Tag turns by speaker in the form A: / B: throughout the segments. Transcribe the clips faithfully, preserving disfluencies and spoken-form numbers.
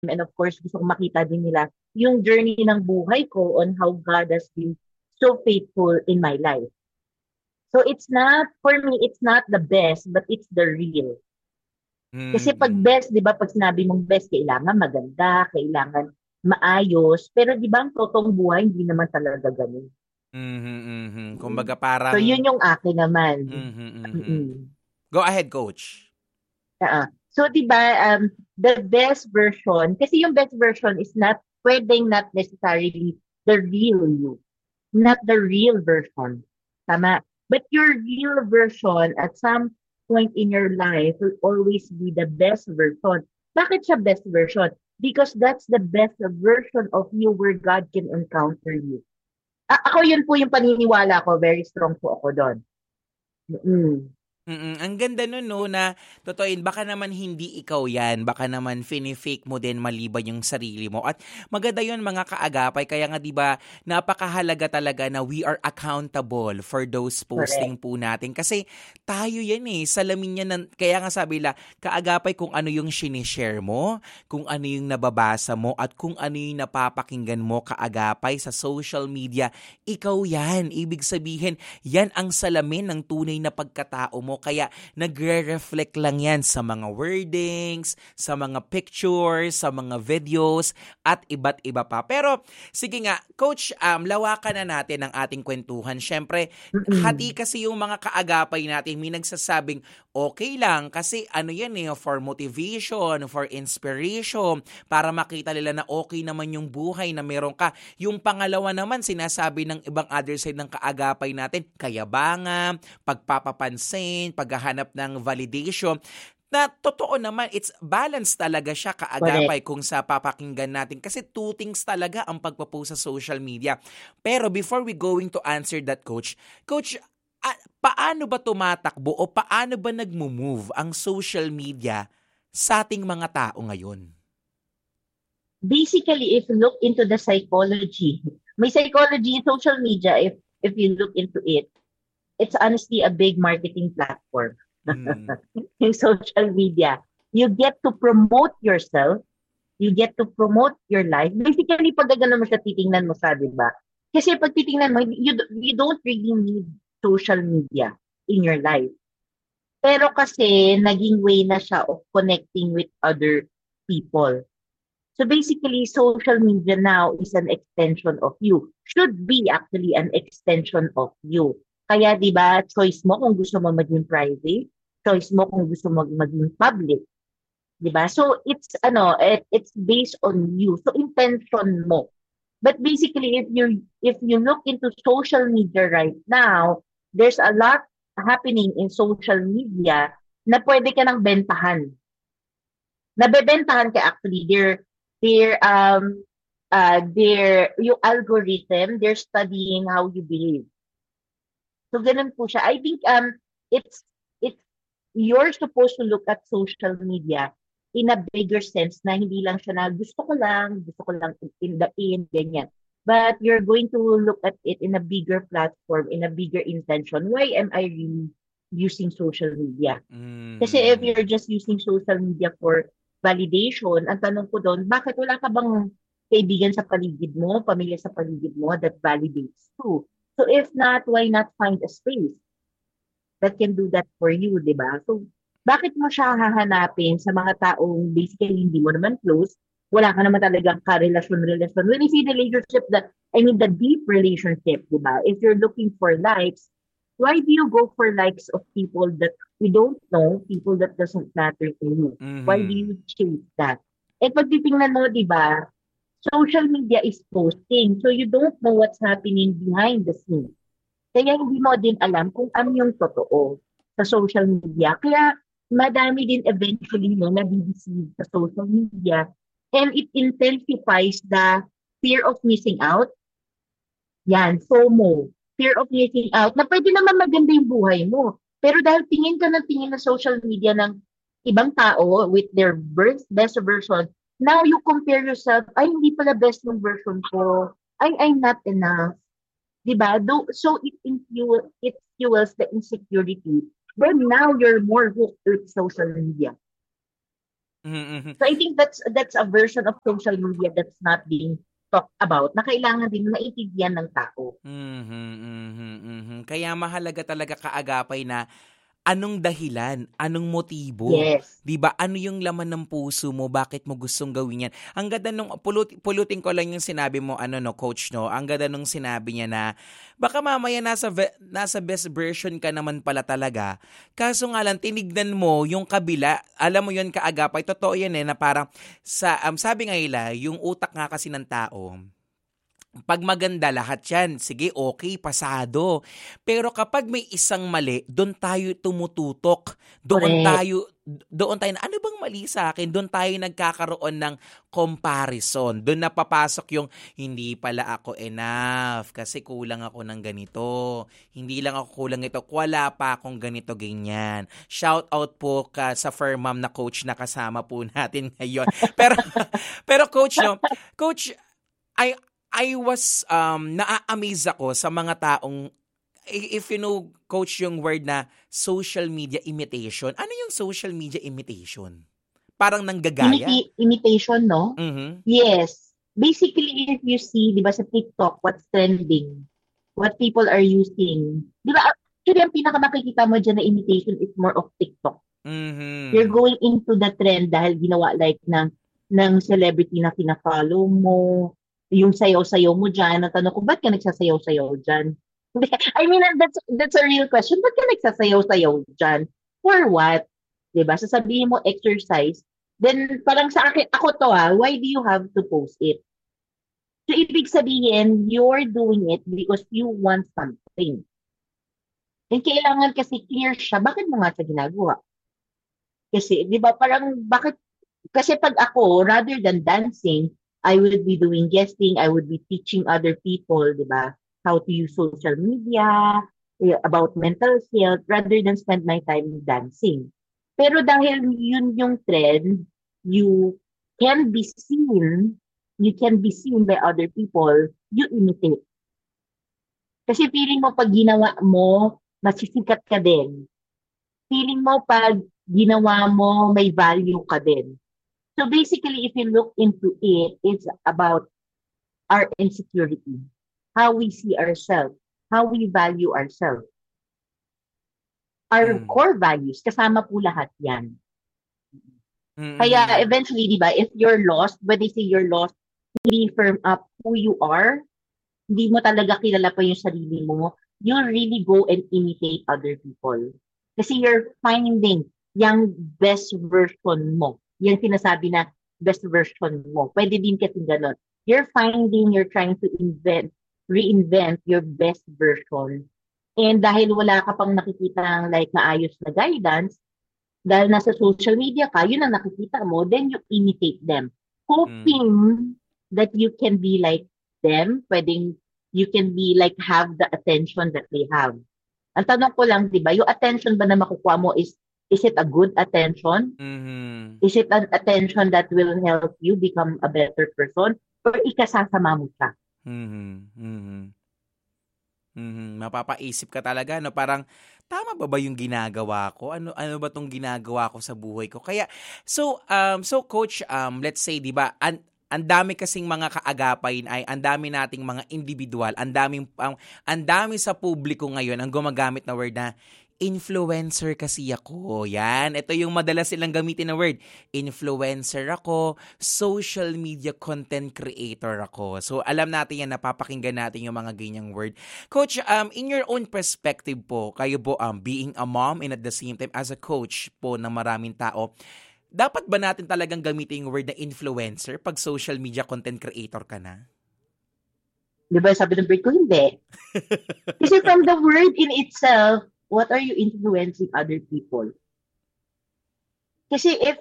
A: And of course, gusto kong makita din nila yung journey ng buhay ko on how God has been so faithful in my life. So it's not, for me, it's not the best, but it's the real. Kasi pag
B: Mm.
A: best, di ba, pag sinabi mong best, kailangan maganda, kailangan maayos. Pero di ba, ang totoong buhay, hindi naman talaga ganun.
B: Mhm, mhm.
A: Mm.
B: Kumbaga
A: So yun
B: parang
A: yung akin naman.
B: mhm, mhm.
A: Mm-mm.
B: Go ahead, coach.
A: Oo. So, di ba, um, the best version, kasi yung best version is not, pwedeng not necessarily the real you, not the real version. Tama? But your real version at some point in your life will always be the best version. Bakit siya best version? Because that's the best version of you where God can encounter you. A- ako yun po yung paniniwala ko. Very strong po ako doon. Mm.
B: Mm, ang ganda nun 'no, na totoohin baka naman hindi ikaw 'yan, baka naman fini-fake mo din maliban yung sarili mo at maganda yun mga kaagapay kaya nga 'di ba napakahalaga talaga na we are accountable for those
A: Correct.
B: posting po natin kasi tayo 'yan, eh, salamin 'yan ng kaya nga sabi nila kaagapay kung ano yung shine-share mo, kung ano yung nababasa mo at kung ano yung napapakinggan mo kaagapay sa social media, ikaw 'yan. Ibig sabihin yan ang salamin ng tunay na pagkatao mo kaya nagre-reflect lang yan sa mga wordings, sa mga pictures, sa mga videos at iba't iba pa. Pero sige nga, coach, um, lawakan na natin ang ating kwentuhan. Syempre, hati
A: Mm-mm.
B: kasi yung mga kaagapay natin. May nagsasabing okay lang kasi ano yan eh, for motivation, for inspiration, para makita nila na okay naman yung buhay na meron ka. Yung pangalawa naman, sinasabi ng ibang other side ng kaagapay natin, kayabangan, pagpapapansin, paghahanap ng validation, na totoo naman, it's balance talaga siya
A: Correct.
B: kaagapay kung sa papakinggan natin kasi two things talaga ang pagpo-post sa social media. Pero before we going to answer that, coach, coach, ah, paano ba tumatakbo o paano ba nagmo-move ang social media sa ating mga tao ngayon?
A: Basically, if you look into the psychology, may psychology in social media, if if you look into it, it's honestly a big marketing platform.
B: Mm.
A: In social media, you get to promote yourself, you get to promote your life. Basically, pag gano'n mo siya, titingnan mo sa, di ba? Kasi pag titingnan mo, you, you don't really need social media in your life. Pero kasi, naging way na siya of connecting with other people. So basically, social media now is an extension of you. Should be actually an extension of you. Kaya 'di ba, choice mo kung gusto mo maging private, choice mo kung gusto mo maging public, 'di ba? So it's ano, it, it's based on you. So intention mo. But basically, if you if you look into social media right now, there's a lot happening in social media na pwede ka nang bentahan. Nabebentahan ka actually. They're, they're, um, uh, they're, yung algorithm, they're studying how you behave. So, ganun po siya. I think, um, it's, it's, you're supposed to look at social media in a bigger sense na hindi lang siya na gusto ko lang, gusto ko lang in the in, ganyan. But you're going to look at it in a bigger platform, in a bigger intention. Why am I really using social media? Kasi if
B: Mm.
A: you're just using social media for validation, ang tanong ko doon, bakit wala ka bang kaibigan sa paligid mo, pamilya sa paligid mo that validates you? So if not, why not find a space that can do that for you, di ba? So bakit mo siya hahanapin sa mga taong basically hindi mo naman close, wala ka naman talagang ka-relasyon-relasyon. When you see the relationship, that, I mean the deep relationship, di ba? If you're looking for likes, why do you go for likes of people that you don't know, people that doesn't matter to you? Why do
B: Mhm.
A: you chase that? Eh pag titingnan mo, di ba, social media is posting. So you don't know what's happening behind the scenes. Kaya hindi mo din alam kung ano yung totoo sa social media. Kaya madami din eventually no, nabibisiv sa social media. And it intensifies the fear of missing out. Yan, FOMO. Fear of missing out. Na pwede naman maganda yung buhay mo. Pero dahil tingin ka ng tingin na social media ng ibang tao with their best, best version, now you compare yourself, ay, hindi pala best yung version ko. Ay, I'm not enough. Diba? Do, so it, influ- it fuels the insecurity. Then now you're more hooked with social media.
B: Mhm.
A: So I think that's that's a version of social media that's not being talked about na kailangan din maintindihan ng tao.
B: Mhm, mhm, mhm. Kaya mahalaga talaga kaagapay na anong dahilan, anong motibo,
A: Yes.
B: 'di ba? Ano yung laman ng puso mo, bakit mo gustong gawin 'yan? Ang ganda nung puluti pulutin ko lang yung sinabi mo ano 'no, coach 'no. Ang ganda nung sinabi niya na baka mamaya nasa ve nasa best version ka naman pala talaga, kaso nga lang tinignan mo yung kabila. Alam mo yun kaagapay, totoo yan, eh, na parang sa, um, sabi nga nila, yung utak nga kasi ng tao 'pag maganda lahat 'yan, sige okey pasado. Pero kapag may isang mali, do'n tayo tumututok, doon
A: Correct.
B: tayo doon tayo na, "Ano bang mali sa'kin?" Do'n tayo nagkakaroon ng comparison. Do'n na papasok yung, "Hindi pala ako enough kasi kulang ako ng ganito. Hindi lang ako kulang ito, wala pa akong ganito, ganyan." Shout out po ka sa fur mom na coach na kasama po natin ngayon. Pero pero coach 'no, coach, I I was, um, naa-amaze ako sa mga taong i if you know, coach, yung word na social media imitation. Ano yung social media imitation? Parang nanggagaya?
A: Imita- imitation, no?
B: Mhm.
A: Yes. Basically, if you see, di ba sa TikTok, what's trending, what people are using, di ba, actually, ang pinaka makikita mo dyan na imitation is more of TikTok. You're
B: Mhm.
A: going into the trend dahil ginawa like ng ng celebrity na kina-follow mo, yung sayaw-sayaw mo dyan. Natanong ko, ba't ka nagsasayaw-sayaw dyan? Hindi, I mean, that's, that's a real question. Ba't ka nagsasayaw-sayaw dyan? For what? Diba? Sasabihin mo exercise. Then, parang sa akin, ako to ah, why do you have to post it? So, ibig sabihin, you're doing it because you want something. And kailangan kasi clear siya, bakit mo nga siya ginagawa? Kasi, di ba, parang, bakit, kasi pag ako, rather than dancing, I would be doing guesting, I would be teaching other people, di ba, how to use social media, eh, about mental health, rather than spend my time dancing. Pero dahil yun yung trend, you can be seen, you can be seen by other people, you imitate. Kasi feeling mo pag ginawa mo, masisikat ka din. Feeling mo pag ginawa mo, may value ka din. So basically, if you look into it, it's about our insecurity, how we see ourselves, how we value ourselves, our
B: Hmm.
A: core values, kasama po lahat yan. Kaya
B: Mm.
A: eventually, di ba, if you're lost, when they say you're lost, hindi firm up who you are, hindi mo talaga kilala pa yung sarili mo, you really go and imitate other people. Kasi you're finding yung best version mo. Yung sinasabi na best version mo. Pwede din kasi ganun. You're finding, you're trying to invent, reinvent your best version. And dahil wala ka pang nakikita like maayos na guidance, dahil nasa social media ka, yun ang nakikita mo, then you imitate them.
B: Hmm.
A: Hoping that you can be like them, pwedeng you can be like have the attention that they have. Ang tanong ko lang, di ba, yung attention ba na makukuha mo is, is it a good attention?
B: Mhm.
A: Is it an attention that will help you become a better person? Or ikasasama mo siya?
B: Mhm. Mhm. Mhm, mapapaisip ka talaga 'no, parang, "Tama ba ba yung ginagawa ko? Ano ano ba 'tong ginagawa ko sa buhay ko?" Kaya so, um, so coach, um, let's say 'di ba, an ang dami kasing mga kaagapay ay ang dami nating mga individual, ang daming ang ang dami sa publiko ngayon ang gumagamit na word na, "Influencer kasi ako." 'Yan, ito yung madalas silang gamitin na word, "Influencer ako, social media content creator ako." So alam natin 'yan, napapakinggan natin yung mga ganyang word. Coach, um, in your own perspective po, kayo po, um, being a mom and at the same time as a coach po ng maraming tao, dapat ba natin talagang gamitin yung word na influencer 'pag social media content creator ka na?
A: Di ba sabi ng break ko, hindi. Kasi from the word in itself, what are you influencing other people? Kasi if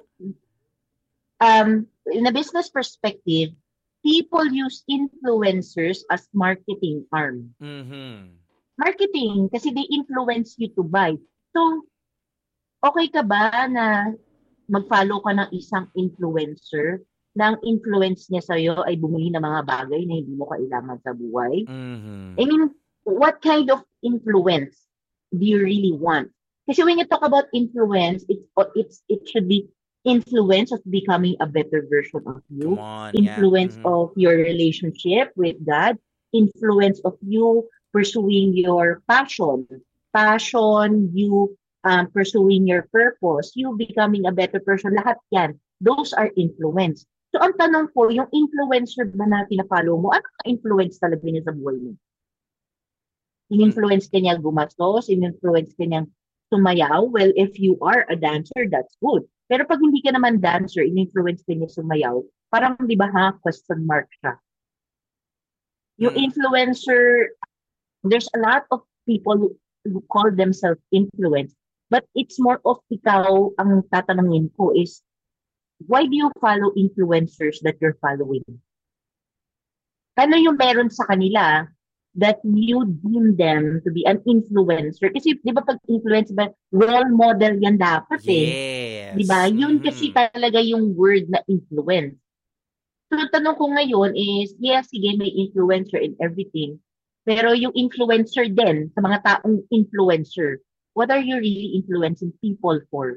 A: um, in a business perspective, people use influencers as marketing arm.
B: Mhm.
A: Marketing, kasi they influence you to buy. So, okay ka ba na mag-follow ka ng isang influencer na ang influence niya sa'yo ay bumili ng mga bagay na hindi mo kailangan sa buhay? I
B: Mhm.
A: mean, what kind of influence do you really want? Kasi when you talk about influence, it's it's it should be influence of becoming a better version of
B: Come
A: you,
B: on, yeah.
A: influence
B: Mm-hmm.
A: of your relationship with God, influence of you pursuing your passion, passion, you um, pursuing your purpose, you becoming a better person, lahat yan. Those are influence. So ang tanong po, yung influencer ba na pina-follow mo, ano ang influence talaga niya sa buhay mo? In-influence ka niya gumastos, in-influence ka niyang sumayaw. Well, if you are a dancer, that's good. Pero pag hindi ka naman dancer, in-influence ka niya sumayaw, parang di ba ha, question mark siya. Yung
B: Mm-hmm.
A: influencer, there's a lot of people who, who call themselves influence, but it's more of ikaw, ang tatanungin ko is, why do you follow influencers that you're following? Ano yung meron sa kanila that you deem them to be an influencer? Kasi di ba pag influence ba, role model yan dapat eh. Di ba?
B: Yes.
A: Yun kasi
B: Mm-hmm.
A: talaga yung word na influence. So, tanong ko ngayon is, yes, sige, may influencer in everything. Pero yung influencer din, sa mga taong influencer, what are you really influencing people for?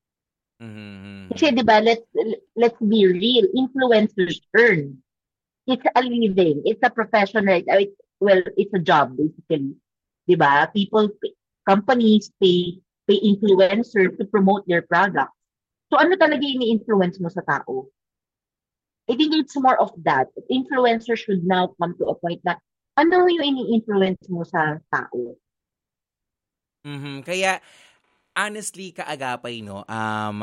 A: Kasi
B: Mm-hmm.
A: di ba, let's, let's be real, influencers earn. It's a living. It's a profession, right? I mean, well, it's a job, basically. Di ba? People, pay- companies pay, pay influencers to promote their product. So, ano talaga yung influence mo sa tao? I think it's more of that. Influencers should now come to a point na ano yung ini-influence mo sa tao?
B: Mhm. Kaya honestly kaagapay no um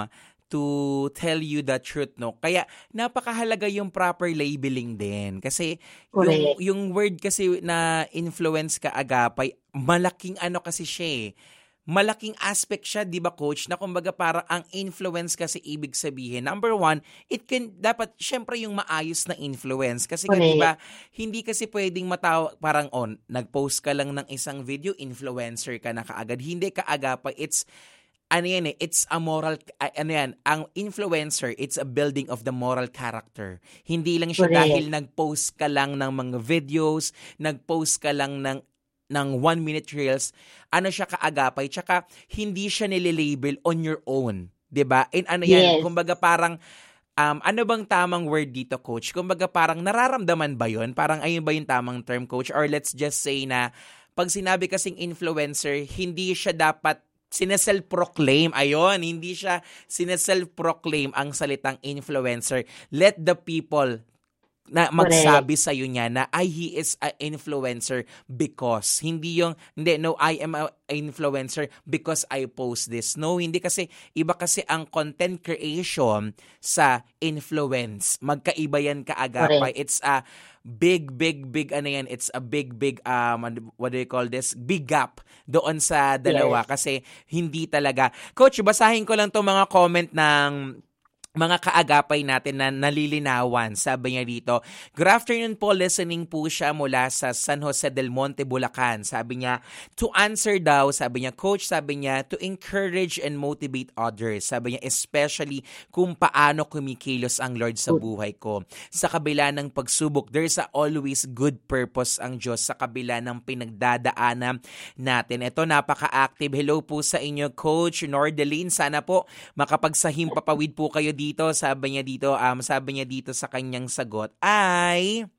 B: to tell you the truth no. Kaya napakahalaga yung proper labeling din kasi yung
A: Correct.
B: yung word kasi na influence kaagapay malaking ano kasi siya eh. Malaking aspect siya, 'di ba coach, na kumbaga parang ang influence kasi ibig sabihin, number one, it can dapat syempre yung maayos na influence kasi nga 'di ba,
A: Correct.
B: hindi kasi pwedeng mataw parang on, nag-post ka lang ng isang video, influencer ka na kaagad. Hindi kaagapay, it's ano yan eh, it's a moral, ah, ano yan, ang influencer, it's a building of the moral character. Hindi lang siya
A: Correct.
B: dahil nag-post ka lang ng mga videos, nag-post ka lang ng ng one-minute reels, ano siya kaagapay, tsaka hindi siya nililabel on your own. 'Di ba? And ano yan,
A: Yes.
B: kumbaga parang, um, ano bang tamang word dito, coach? Kumbaga parang nararamdaman ba yon? Parang ayun ba yung tamang term, coach? Or let's just say na, pag sinabi kasing influencer, hindi siya dapat sineself-proclaim. Ayun, hindi siya sineself-proclaim ang salitang influencer. Let the people na
A: Correct.
B: magsabi sa iyo niya na ay he is an influencer because hindi yung hindi no I am a influencer because I post this. No, hindi kasi iba kasi ang content creation sa influence. Magkaiba yan kaagapay.
A: Correct.
B: It's a big big big ano yan, it's a big big um ano- what do you call this? Big gap doon sa dalawa
A: Yes.
B: kasi hindi talaga. Coach, basahin ko lang 'tong mga comment ng mga kaagapay natin na nalilinawan. Sabi niya dito, good afternoon po, listening po siya mula sa San Jose del Monte, Bulacan. Sabi niya, to answer daw, sabi niya, coach, sabi niya, to encourage and motivate others. Sabi niya, especially kung paano kumikilos ang Lord sa
A: Good.
B: buhay ko. Sa kabila ng pagsubok, there's a always good purpose ang Diyos sa kabila ng pinagdadaanan natin. Ito, napaka-active. Hello po sa inyo, Coach Nordeline. Sana po makapagsahim papawid po kayo dito. Sabi niya dito, um, sabi niya dito sa kanyang sagot ay,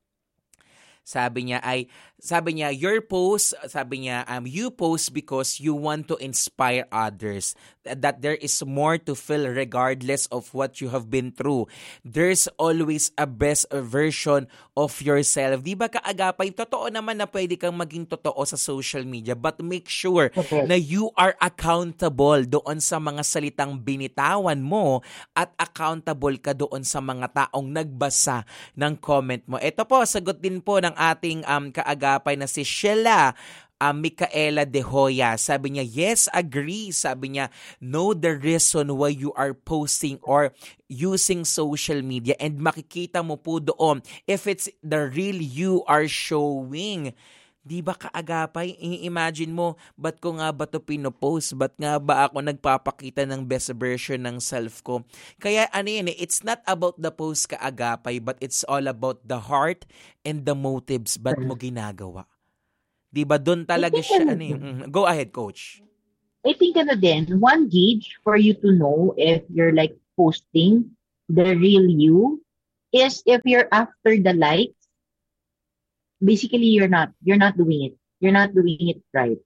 B: sabi niya ay, sabi niya, your post, sabi niya, um, you post because you want to inspire others. That there is more to feel regardless of what you have been through. There's always a best version of yourself. Di ba kaagapay? Totoo naman na pwede kang maging totoo sa social media, but make sure
A: Correct.
B: na you are accountable doon sa mga salitang binitawan mo at accountable ka doon sa mga taong nagbasa ng comment mo. Ito po, sagot din po ng ating um, kaagapay na si Sheila uh, Micaela De Hoya. Sabi niya, yes, agree. Sabi niya, know the reason why you are posting or using social media and makikita mo po doon if it's the real you are showing. Di ba kaagapay? I-imagine mo, ba't ko nga ba ito pinopost? Ba't nga ba ako nagpapakita ng best version ng self ko? Kaya ano yun eh, it's not about the post kaagapay, but it's all about the heart and the motives ba't mo ginagawa. Di ba doon
A: I
B: talaga
A: think
B: siya,
A: ano
B: ano yun?
A: din,
B: Mm, Go ahead, coach.
A: I think ano din, one gauge for you to know if you're like posting the real you is if you're after the likes, basically you're not. You're not doing it. You're not doing it right.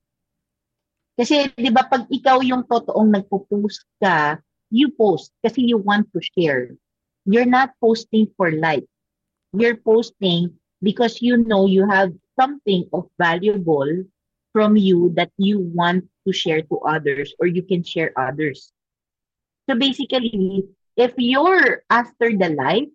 A: Kasi 'di ba pag ikaw yung totoong nagpo-post ka, you post kasi you want to share. You're not posting for like. You're posting because you know you have something of valuable from you that you want to share to others or you can share others. So basically, if you're after the likes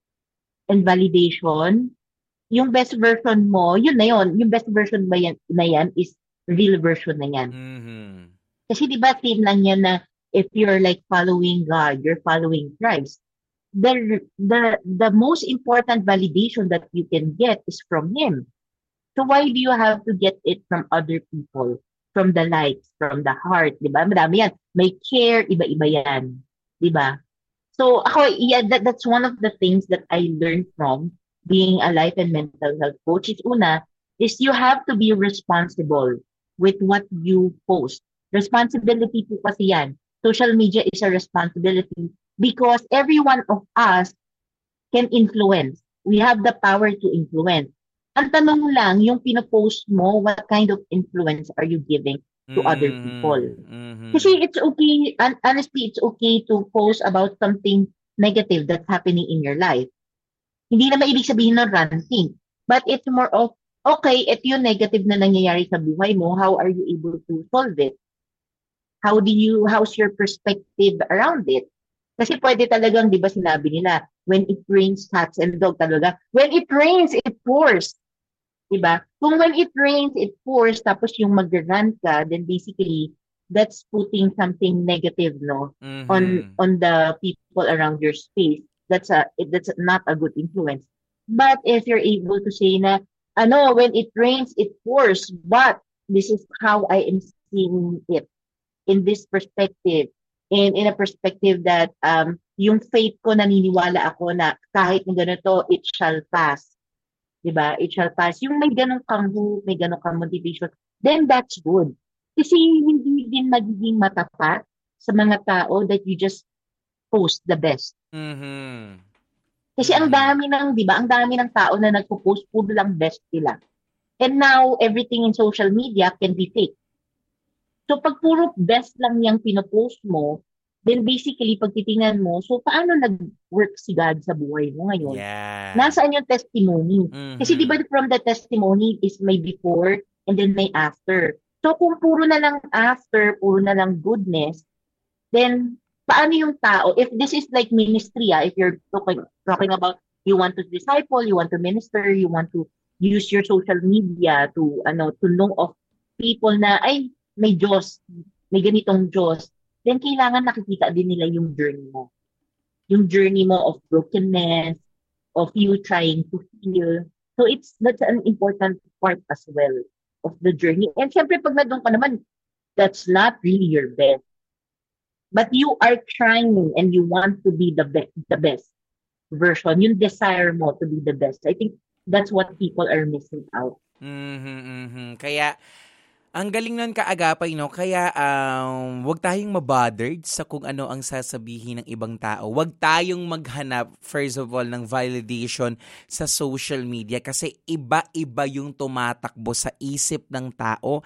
A: and validation, yung best version mo, yun na yun. Yung best version ba yan, na yan is real version na yan.
B: Mhm.
A: Kasi di ba same lang yan na if you're like following God, you're following Christ, the the the most important validation that you can get is from Him. So why do you have to get it from other people? From the likes, from the heart, di ba? Madami yan. May care, iba-iba yan. Di ba? So ako, yeah, that, that's one of the things that I learned from being a life and mental health coach is una, is you have to be responsible with what you post. Responsibility po kasi yan. Social media is a responsibility because every one of us can influence. We have the power to influence. Ang tanong lang, yung pinopost mo, what kind of influence are you giving to other people?
B: Mhm.
A: Kasi it's okay, and honestly, it's okay to post about something negative that's happening in your life. Hindi na maibig sabihin ng ranting. But it's more of, okay, ito yung negative na nangyayari sa buhay mo, how are you able to solve it? How do you, how's your perspective around it? Kasi pwede talagang, di ba sinabi nila, when it rains, cats and dog talaga. When it rains, it pours. Diba? Kung when it rains, it pours, tapos yung mag-rant ka, then basically, that's putting something negative, no? On
B: Mhm.
A: on the people around your space. That's a it- that's not a good influence. But if you're able to say na, ano, when it rains, it pours, but this is how I am seeing it in this perspective. And in a perspective that um yung faith ko, naniniwala ako na kahit na ganito, it shall pass. 'Di ba? It shall pass. Yung may ganun kang hope, may ganun kang motivation, then that's good. Kasi hindi din magiging matapat sa mga tao that you just post the best.
B: Mhm.
A: Kasi ang
B: Mhm.
A: dami ng, 'di ba? Ang dami ng tao na nagpo-post puro lang best sila. And now everything in social media can be fake. So pag puro best lang yung pinopost mo, then basically pag titingnan mo, so paano nag-work si God sa buhay mo ngayon?
B: Yeah.
A: Nasaan yung testimony? Kasi di ba
B: Mhm.
A: from the testimony is may before and then may after. So kung puro na lang after, puro na lang goodness, then paano yung tao? If this is like ministry, ah, if you're talking, talking about you want to disciple, you want to minister, you want to use your social media to ano to know of people na ay may Diyos, may ganitong Diyos, then kailangan nakikita din nila yung journey mo. Yung journey mo of brokenness, of you trying to heal. So it's that's an important part as well of the journey. And syempre pag nandun ka naman, that's not really your best. But you are trying and you want to be the best, the best version. Yung desire mo to be the best. I think that's what people are missing out.
B: Mhm, mhm. Kaya ang galing nun kaagapay, no? Kaya um, wag tayong mabothered sa kung ano ang sasabihin ng ibang tao. Wag tayong maghanap, first of all, ng validation sa social media kasi iba-iba yung tumatakbo sa isip ng tao.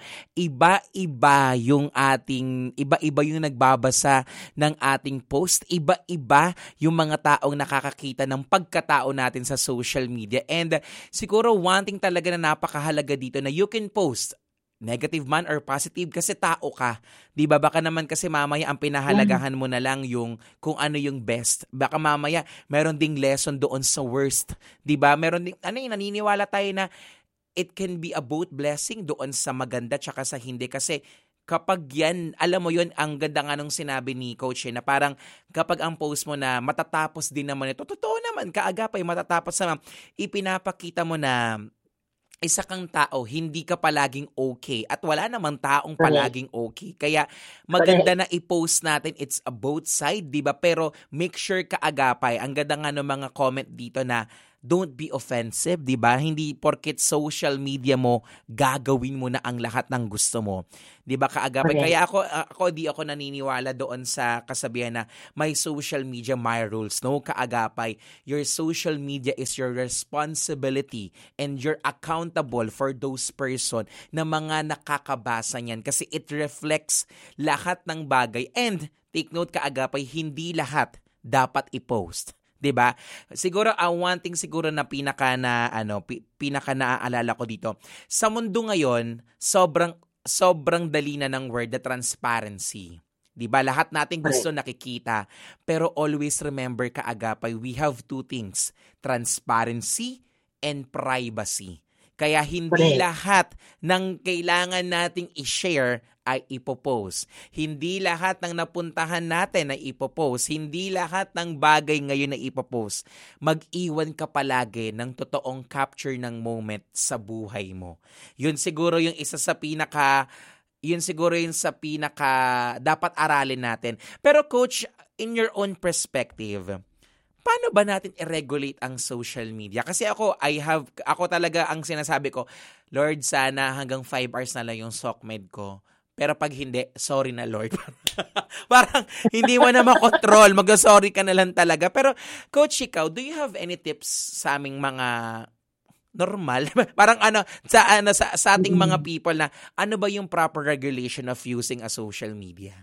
B: Iba-iba yung ating, iba-iba yung nagbabasa ng ating post. Iba-iba yung mga taong nakakakita ng pagkatao natin sa social media. And uh, siguro one thing talaga na napakahalaga dito na you can post negative man or positive kasi tao ka. 'Di ba? Baka naman kasi mamaya ang
A: Yeah.
B: pinahalagahan mo na lang yung kung ano yung best. Baka mamaya meron ding lesson doon sa worst. 'Di ba? Meron ding ano, eh, naniniwala tayo na it can be a both blessing doon sa maganda tsaka sa hindi kasi kapag yan, alam mo yun, ang ganda nga nung sinabi ni Coach eh, na parang kapag ang post mo na matatapos din naman ito, totoo naman, kaagapay, matatapos naman, ipinapakita mo na isa kang tao, hindi ka palaging okay at wala namang taong
A: Correct.
B: palaging okay. Kaya
A: Correct.
B: maganda na i-post natin, it's a both side, di ba? Pero make sure kaagapay, ang ganda nga ng mga comment dito na don't be offensive, di ba? Hindi porket social media mo, gagawin mo na ang lahat ng gusto mo. Di ba, kaagapay?
A: Correct.
B: Kaya ako, ako di ako naniniwala doon sa kasabihan na may social media, my rules. No, kaagapay. Your social media is your responsibility and you're accountable for those person na mga nakakabasa niyan kasi it reflects lahat ng bagay. And, take note kaagapay, hindi lahat dapat i-post. 'Di ba? Siguro ang uh, one thing siguro na pinaka na ano, pi, pinaka naaalala ko dito. Sa mundo ngayon, sobrang sobrang dali na ng word na transparency. 'Di ba? Lahat natin gusto nakikita, pero always remember kaagapay, we have two things, transparency and privacy. Kaya hindi
A: Correct.
B: lahat ng kailangan nating i-share ay ipopost. Hindi lahat ng napuntahan natin ay ipopost. Hindi lahat ng bagay ngayon na ipopost. Mag-iwan ka palagi ng totoong capture ng moment sa buhay mo. Yun siguro yung isa sa pinaka, yun siguro yung sa pinaka dapat aralin natin. Pero coach, in your own perspective, paano ba natin i-regulate ang social media? Kasi ako, I have, ako talaga ang sinasabi ko, Lord, sana hanggang five hours na lang yung SOCMED ko. Pero pag hindi, sorry na Lord. Parang hindi mo na makontrol, mag-sorry ka na lang talaga. Pero Coach, ikaw, do you have any tips sa aming mga normal? Parang ano, sa, ano, sa, sa ating mga people na ano ba yung proper regulation of using a social media?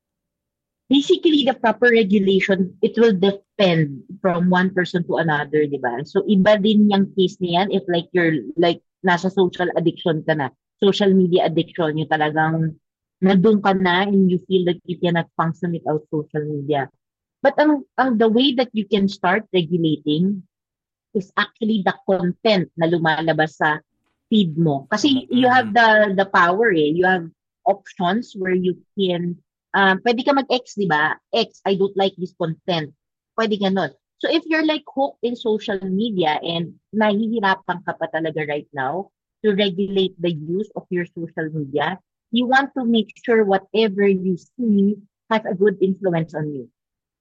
A: Basically, the proper regulation, it will depend from one person to another, di ba? So, iba din yung case niyan if like you're like nasa social addiction ka na. Social media addiction, yung talagang nandun ka na and you feel that you cannot function without social media. But ang, ang the way that you can start regulating is actually the content na lumalabas sa feed mo. Kasi
B: Mm-hmm.
A: you have the the power eh. You have options where you can, um, pwede ka mag-X, di ba? X, I don't like this content. Pwede ganun. So if you're like hooked in social media and nahihirapan ka pa talaga right now to regulate the use of your social media, you want to make sure whatever you see has a good influence on you.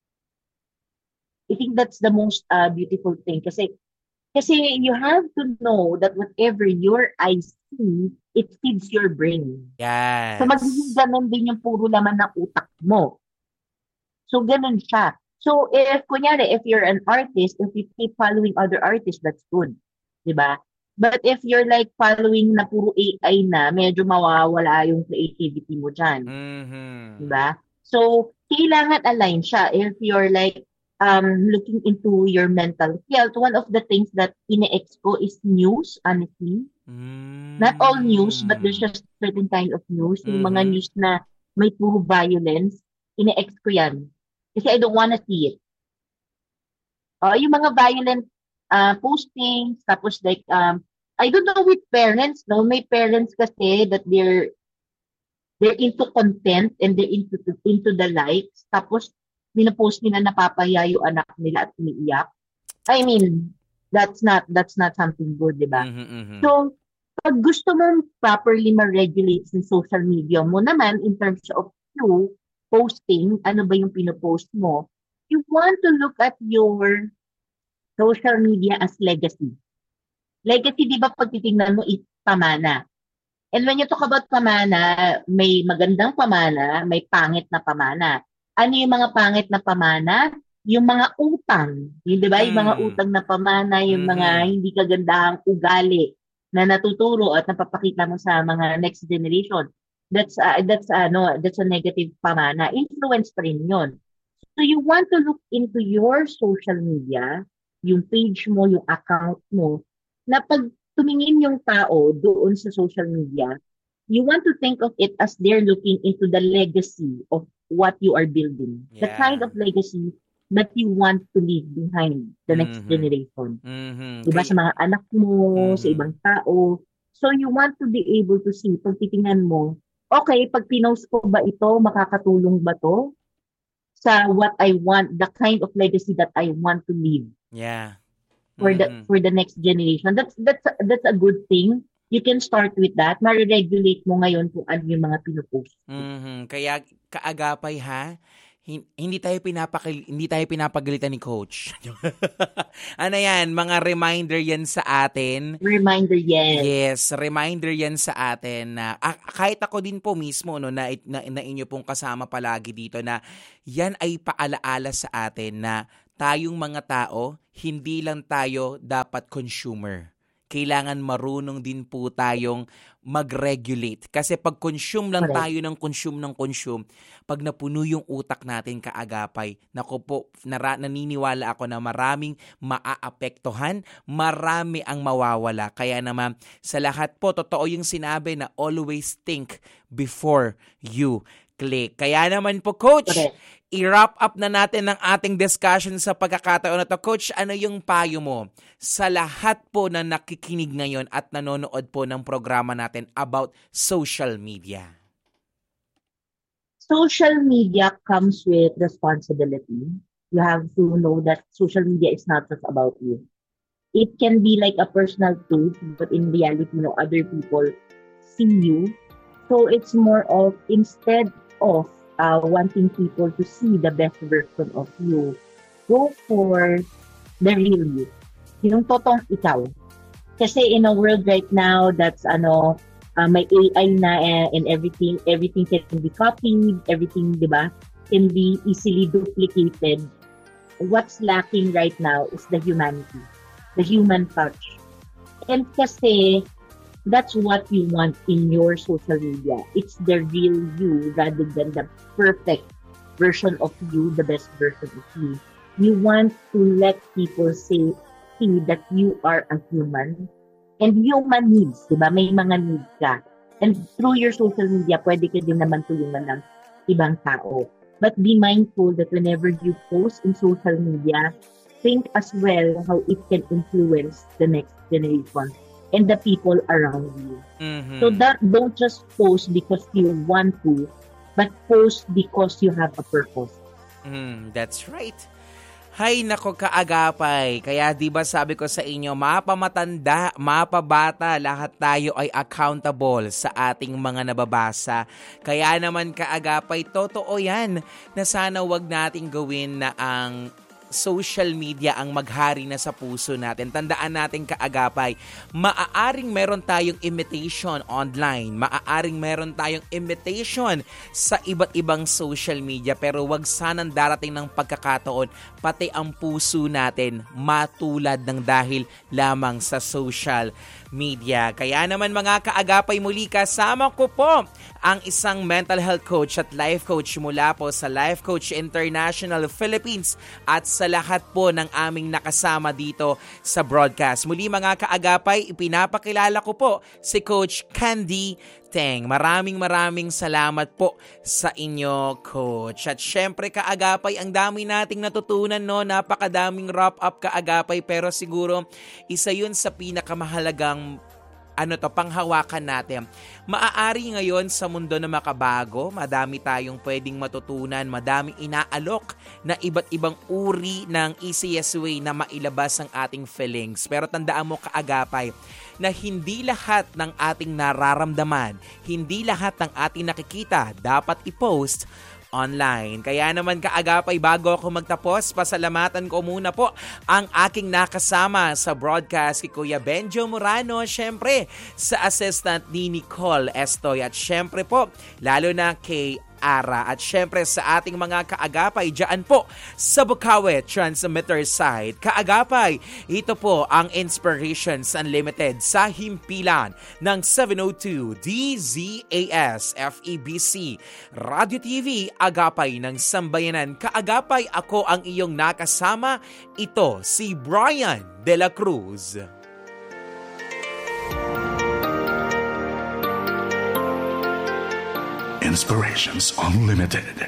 A: I think that's the most uh, beautiful thing kasi kasi you have to know that whatever your eyes see, it feeds your brain.
B: Yes.
A: So magiging ganun din yung puro laman ng utak mo. So ganun siya. So if kunyari, if you're an artist, if you keep following other artists, that's good. Diba? But if you're like following na puro A I na, medyo mawawala yung creativity mo dyan.
B: Mm-hmm.
A: Diba? So, kailangan align siya. If you're like um looking into your mental health, one of the things that ine-expo is news, honestly.
B: Mm-hmm.
A: Not all news, but there's just certain kind of news. Yung mga
B: Mm-hmm.
A: news na may puro violence, ine-expo yan. Kasi I don't wanna see it. Uh, yung mga violent uh, postings, tapos like, um, I don't know with parents, no? May parents kasi that they're they're into content and they're into into the likes. Tapos, minapost nila napapahiya yung anak nila at umiiyak. I mean, that's not that's not something good, di ba?
B: Mm-hmm.
A: So, pag gusto mong properly ma-regulate sa social media mo naman in terms of you posting, ano ba yung pinopost mo, you want to look at your social media as legacy. Legacy, di ba, pag titingnan mo, is pamana. And when you talk about pamana, may magandang pamana, may pangit na pamana. Ano yung mga pangit na pamana? Yung mga utang. Yung, di ba? Yung mga
B: Mm.
A: utang na pamana, yung
B: Mhm.
A: mga hindi kagandahang ugali na natuturo at napapakita mo sa mga next generation. That's uh, that's ano, that's a negative pamana. Influence pa rin yun. So you want to look into your social media, yung page mo, yung account mo, na pag tumingin yung tao doon sa social media, you want to think of it as they're looking into the legacy of what you are building. The
B: Yeah.
A: kind of legacy that you want to leave behind the next
B: Mhm.
A: generation.
B: Mhm.
A: Diba?
B: Kay-
A: Sa mga anak mo, sa
B: Mhm.
A: ibang tao. So you want to be able to see, pag titingnan mo, okay, pag pinost ko ba ito, makakatulong ba to sa what I want, the kind of legacy that I want to leave
B: Yeah.
A: for the
B: Mhm.
A: for the next generation. That's that's that's a good thing. You can start with that. Ma-regulate mo ngayon kung ano yung mga pinopost.
B: Mhm. Kaya kaagapay ha, Hin- hindi tayo pinapakil hindi tayo pinapagalitan ni coach. Ano yan, mga reminder yan sa atin.
A: Reminder, yes.
B: Yes, reminder yan sa atin na ah, kahit ako din po mismo no na, na, na inyo pong kasama palagi dito na yan ay paalaala sa atin na tayong mga tao, hindi lang tayo dapat consumer. Kailangan marunong din po tayong mag-regulate. Kasi pag consume lang
A: Correct.
B: tayo ng consume ng consume, pag napuno yung utak natin kaagapay, naku po, nara, naniniwala ako na maraming maaapektuhan, marami ang mawawala. Kaya naman, sa lahat po, totoo yung sinabi na always think before you click. Kaya naman po, Coach,
A: Correct.
B: i-wrap up na natin ang ating discussion sa pagkakataon na to. Coach, ano yung payo mo sa lahat po na nakikinig ngayon at nanonood po ng programa natin about social media?
A: Social media comes with responsibility. You have to know that social media is not just about you. It can be like a personal page, but in reality, you know, other people see you. So it's more of, instead of uh, wanting people to see the best version of you, go for the real you. Yung totoong ikaw. Kasi in a world right now that's ano, uh, may A I na eh, and everything, everything can be copied, everything, di ba, can be easily duplicated. What's lacking right now is the humanity, the human touch. And kasi that's what you want in your social media. It's the real you rather than the perfect version of you, the best version of you. You want to let people say, see that you are a human. And human needs, di ba? May mga needs ka. And through your social media, pwede ka din naman tulungan ng ibang tao. But be mindful that whenever you post in social media, think as well how it can influence the next generation and the people around you.
B: Mm-hmm.
A: So that don't just post because you want to, but post because you have a purpose.
B: Mm, that's right. Hay nako kaagapay. Kaya 'di ba sabi ko sa inyo, mapamatanda, mapabata, lahat tayo ay accountable sa ating mga nababasa. Kaya naman kaagapay, totoo 'yan na sana wag nating gawin na ang social media ang maghari na sa puso natin. Tandaan natin kaagapay, maaaring meron tayong imitation online, maaaring meron tayong imitation sa iba't ibang social media, pero wag sanang darating ng pagkakataon pati ang puso natin matulad ng dahil lamang sa social media. Kaya naman mga kaagapay, muli kasama ko po ang isang mental health coach at life coach mula po sa Life Coach International Philippines at sa lahat po ng aming nakasama dito sa broadcast. Muli mga kaagapay, ipinapakilala ko po si Coach Candy Teng. Maraming maraming salamat po sa inyo, Coach. At syempre kaagapay, ang dami nating natutunan, no? Napakadaming wrap-up kaagapay, pero siguro isa yun sa pinakamahalagang ano to, panghawakan natin. Maaari ngayon sa mundo na makabago, madami tayong pwedeng matutunan, madaming inaalok na iba't ibang uri ng easiest way na mailabas ang ating feelings. Pero tandaan mo kaagapay, na hindi lahat ng ating nararamdaman, hindi lahat ng ating nakikita dapat i-post online. Kaya naman kaagapay, bago ako magtapos, pasalamatan ko muna po ang aking nakasama sa broadcast, kay Kuya Benjo Morano, syempre sa assistant ni Nicole Estoy, at syempre po lalo na kay Ara, at syempre sa ating mga kaagapay dyan po sa Bukawi Transmitter Side. Kaagapay, ito po ang Inspirations Unlimited sa himpilan ng seven oh two D Z A S F E B C Radio T V, Agapay ng Sambayanan. Kaagapay, ako ang iyong nakasama. Ito si Brian De La Cruz.
C: Inspirations Unlimited.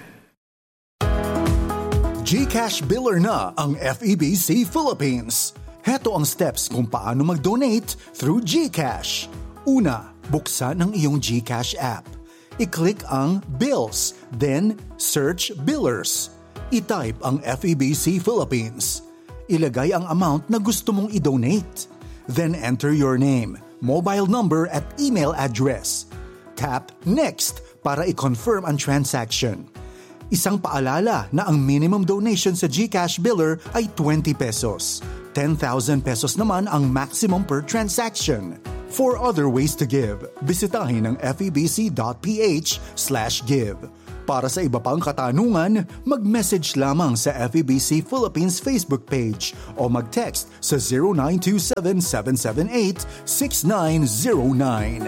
D: GCash Biller na ang F E B C Philippines. Heto ang steps kung paano mag-donate through GCash. Una, buksan ang iyong GCash app. I-click ang Bills, then search Billers. I-type ang F E B C Philippines. Ilagay ang amount na gusto mong i-donate. Then enter your name, mobile number at email address. Tap Next para i-confirm ang transaction. Isang paalala na ang minimum donation sa GCash biller ay twenty pesos. ten thousand pesos naman ang maximum per transaction. For other ways to give, bisitahin ang febc.ph slash give. Para sa iba pang katanungan, mag-message lamang sa F E B C Philippines Facebook page o mag-text sa zero nine two seven, seven seven eight, six nine zero nine.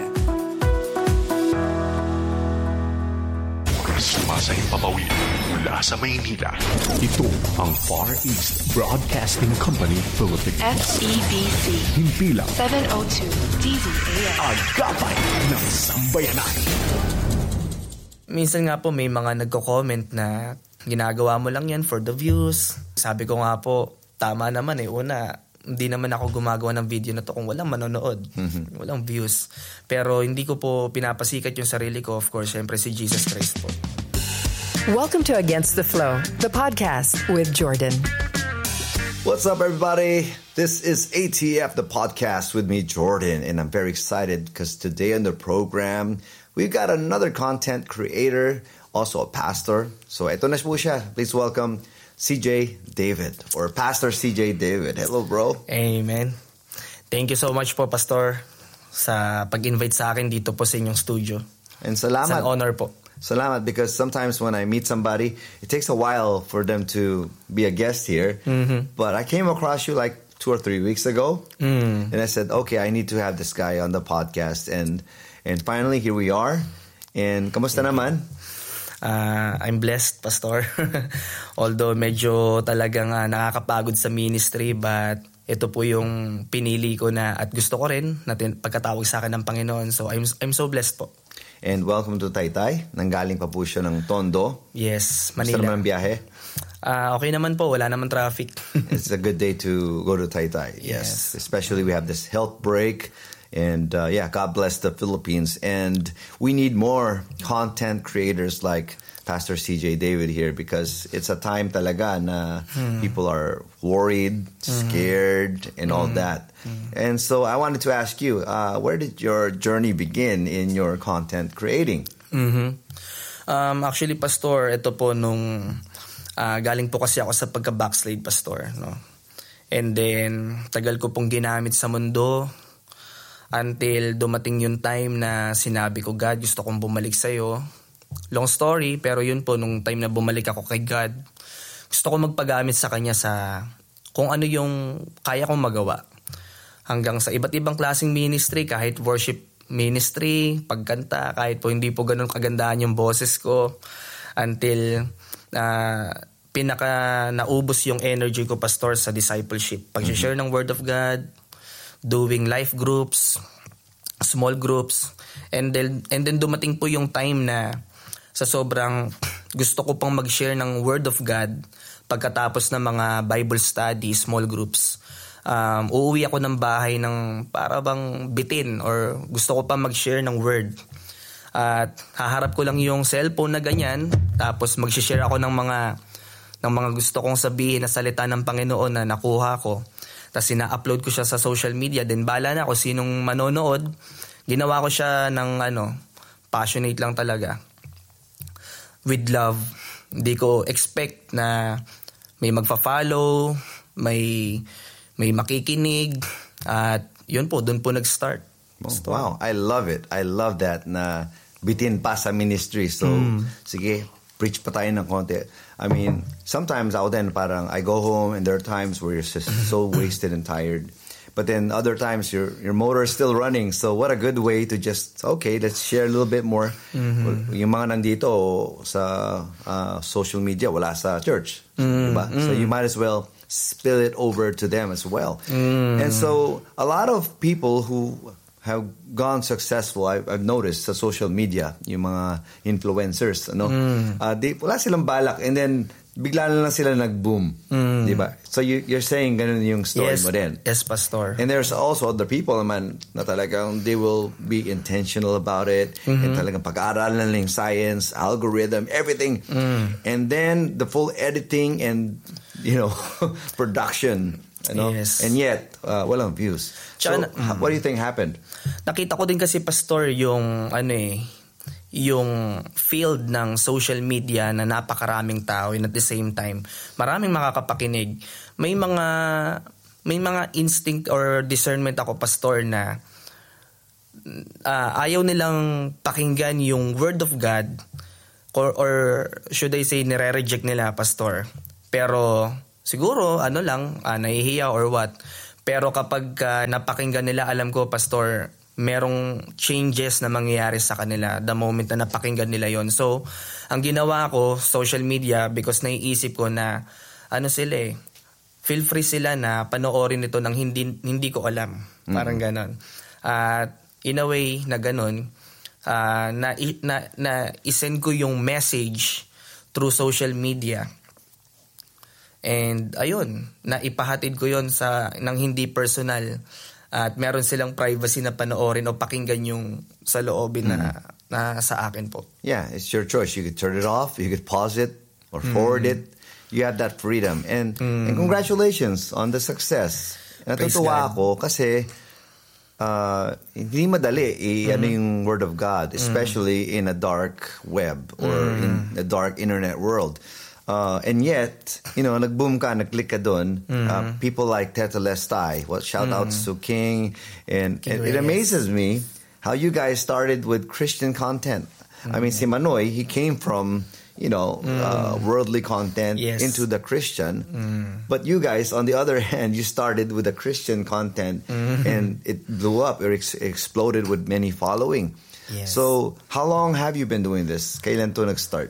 C: Sumasay papawid mula sa Maynila. Ito ang Far East Broadcasting Company Philippines.
E: F E B C.
C: Himpilang
E: seven oh two D Z A M.
C: Agapay ng Sambayanan.
F: Minsan nga po may mga nagko-comment na ginagawa mo lang yan for the views. Sabi ko nga po, tama naman eh. Una, hindi naman ako gumagawa ng video na to kung walang manonood, mm-hmm. walang views. Pero hindi ko po pinapasikat yung sarili ko, of course, syempre si Jesus Christ po.
E: Welcome to Against the Flow, the podcast with Jordan.
G: What's up, everybody? This is A T F, the podcast with me, Jordan, and I'm very excited because today on the program, we've got another content creator, also a pastor. So, eto na po siya. Please welcome C J David, or Pastor C J David. Hello, bro.
F: Amen. Thank you so much po, Pastor, sa pag-invite sa akin dito po sa inyong studio.
G: And salamat.
F: It's an honor po.
G: Salamat, because sometimes when I meet somebody, it takes a while for them to be a guest here. Mm-hmm. But I came across you like two or three weeks ago, mm. and I said, okay, I need to have this guy on the podcast. And and finally, here we are. And kamusta naman?
F: Uh, I'm blessed, Pastor. Although medyo talagang uh, nakakapagod sa ministry, but ito po yung pinili ko na at gusto ko rin na pagkatawag sa akin ng Panginoon. So I'm I'm so blessed po.
G: And welcome to Taytay. Nanggaling pa po siya ng Tondo.
F: Yes, Manila.
G: Gusto naman ang biyahe?
F: Uh, okay naman po, wala naman traffic.
G: It's a good day to go to Taytay.
F: Yes.
G: yes. Especially we have this health break. And uh, yeah, God bless the Philippines. And we need more content creators like Pastor C J David here, because it's a time talaga na hmm. people are worried, scared, mm-hmm. and all mm-hmm. that. Mm-hmm. And so I wanted to ask you, uh, where did your journey begin in your content creating?
F: Mm-hmm. Um, actually, Pastor, ito po nung uh, galing po kasi ako sa pagka-backslide, Pastor. No? And then, tagal ko pong ginamit sa mundo until dumating yung time na sinabi ko, God, gusto kong bumalik sa'yo. Long story, pero yun po, nung time na bumalik ako kay God, gusto ko magpagamit sa Kanya sa kung ano yung kaya kong magawa. Hanggang sa iba't ibang klaseng ministry, kahit worship ministry, pagkanta, kahit po hindi po ganun kagandahan yung boses ko, until uh, pinaka naubos yung energy ko, Pastor, sa discipleship. Pag-share ng Word of God, doing life groups, small groups, and then, and then dumating po yung time na sa sobrang gusto ko pang mag-share ng Word of God pagkatapos ng mga Bible study, small groups. Um, uuwi ako ng bahay ng para bang bitin or gusto ko pa mag-share ng Word. At haharap ko lang yung cellphone na ganyan, tapos mag-share ako ng mga, ng mga gusto kong sabihin na salita ng Panginoon na nakuha ko. Tapos ina-upload ko siya sa social media, then bala na ako sinong manonood. Ginawa ko siya ng ano, passionate lang talaga. With love. Hindi ko expect na may magfa-follow, may may makikinig, at yun po, dun po nag-start.
G: Oh, wow, I love it. I love that na bitin pa sa ministry. So, mm. sige, preach pa tayo ng konti. I mean, sometimes ako din parang I go home and there are times where you're just so wasted and tired. But then other times your your motor is still running. So what a good way to just, okay, let's share a little bit more. Mm-hmm. Yung mga nandito sa uh, social media, wala sa church. Mm-hmm. Diba? So you might as well spill it over to them as well. Mm-hmm. And so a lot of people who have gone successful, I've, I've noticed sa social media, yung mga influencers, ano, mm. uh, they, wala silang balak, and then bigla na lang sila nag-boom. Mm. Di ba? So you, you're saying ganun yung story
F: yes,
G: mo din.
F: Yes, Pastor.
G: And there's also other people naman na talagang they will be intentional about it, mm-hmm. and talagang pag-aaralan na lang science, algorithm, everything. Mm. And then the full editing and, you know, production. You know? Yes. And yet, uh, walang views. So, Chana, what do you think happened?
F: Nakita ko din kasi, Pastor, yung ano eh, yung field ng social media na napakaraming tao and at the same time maraming makakapakinig. May mga may mga instinct or discernment ako, pastor, na uh, ayaw nilang pakinggan yung word of God or, or should I say nire-reject nila, pastor. Pero siguro ano lang, uh, nahihiya or what. Pero kapag uh, napakinggan nila, alam ko, pastor, merong changes na mangyayari sa kanila the moment na napakinggan nila yon. So, ang ginawa ko, social media, because naiisip ko na, ano sila eh, feel free sila na panoorin ito ng hindi, hindi ko alam. Parang mm. ganon. At uh, in a way na ganon, uh, na, na, na isend ko yung message through social media. And ayun, naipahatid ko yon sa, ng hindi personal. At meron silang privacy na panoorin o pakinggan yung sa loobin mm. na, na sa akin po.
G: Yeah, it's your choice. You could turn it off, you could pause it, or forward mm. it. You have that freedom. And, mm. and congratulations on the success. Natutuwa ako kasi uh, hindi madali i- mm. ano yung Word of God, especially mm. in a dark web or mm. in a dark internet world. Uh, and yet, you know, nag-boom ka, nag-click ka doon. Mm-hmm. Uh, people like Tetelestai, well, shout-outs mm-hmm. to King. And, and it amazes me how you guys started with Christian content. Mm-hmm. I mean, si Manoy, he came from, you know, mm-hmm. uh, worldly content yes. into the Christian. Mm-hmm. But you guys, on the other hand, you started with the Christian content mm-hmm. and it blew up or ex- exploded with many following. Yes. So, how long have you been doing this? Kailan to nag-start?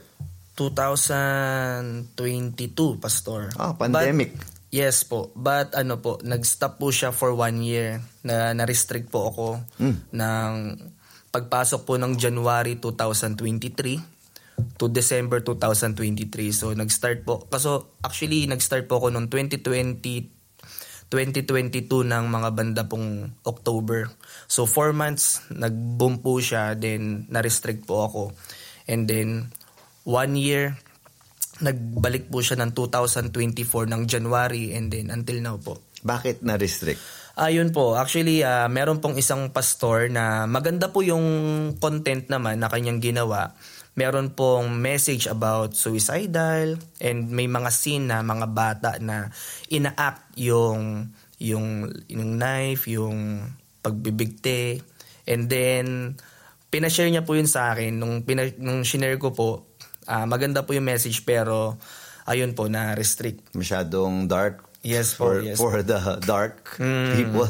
F: twenty twenty-two, pastor.
G: Ah, pandemic.
F: But, yes po. But ano po, nag-stop po siya for one year. Na na-restrict po ako mm. ng pagpasok po ng January twenty twenty-three to December twenty twenty-three. So nag-start po. Kaso actually nag-start po ako noong twenty twenty twenty twenty-two ng mga banda pong October. So four months nag-boom po siya, then na-restrict po ako. And then one year, nagbalik po siya ng twenty twenty-four ng January and then until now po.
G: Bakit na-restrict?
F: Ayun po, actually uh, meron pong isang pastor na maganda po yung content naman na kanyang ginawa. Meron pong message about suicidal and may mga scene na mga bata na ina-act yung, yung, yung knife, yung pagbibigte. And then, pinashare niya po yun sa akin. Nung, pina, nung shinare ko po, Uh, maganda po yung message pero ayun po na-restrict.
G: Masyadong dark.
F: Yes po,
G: for,
F: yes.
G: For the dark mm. people.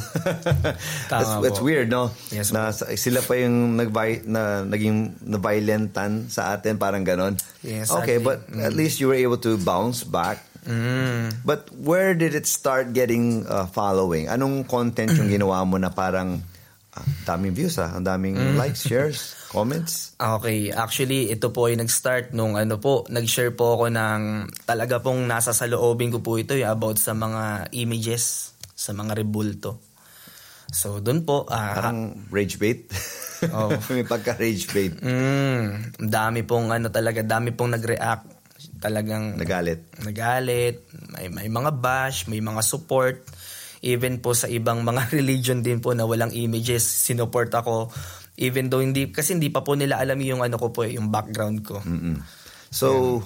G: Tama That's po. Weird, no?
F: Yes
G: na,
F: po.
G: Sila pa yung nag na, naging na-violentan sa atin, parang ganon.
F: Yes,
G: okay,
F: exactly.
G: but mm. at least you were able to bounce back.
F: Mm.
G: But where did it start getting uh, following? Anong content yung ginawa mo na parang ah, daming views ah, ang daming mm. likes, shares, comments?
F: Okay, actually ito po ay nag-start nung ano po, nag-share po ako ng talaga pong nasa sa loobin ko po ito yung about sa mga images, sa mga rebulto. So doon po uh,
G: parang rage bait.
F: Oh.
G: May pagka-rage bait.
F: Mm, dami pong ano talaga, dami pong nag-react. Talagang
G: nagalit.
F: Nagalit, may, may mga bash, may mga support. Even po sa ibang mga religion din po na walang images, sinuport ako. Even though hindi, kasi hindi pa po nila alam yung ano ko po, yung background ko.
G: Mm-mm. So,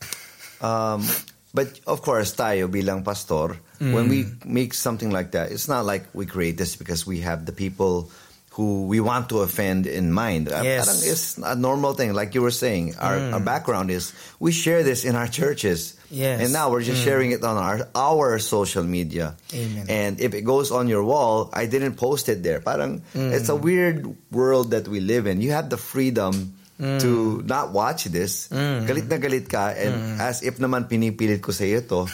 G: yeah. um, but of course, tayo bilang pastor, mm. when we make something like that, it's not like we create this because we have the people who we want to offend in mind.
F: Yes.
G: Parang it's a normal thing. Like you were saying, our, mm. our background is we share this in our churches.
F: Yes.
G: And now we're just mm. sharing it on our our social media.
F: Amen.
G: And if it goes on your wall, I didn't post it there. Parang mm. it's a weird world that we live in. You have the freedom mm. to not watch this. Mm. Galit na galit ka and mm. as if naman pinipilit ko sa iyo to.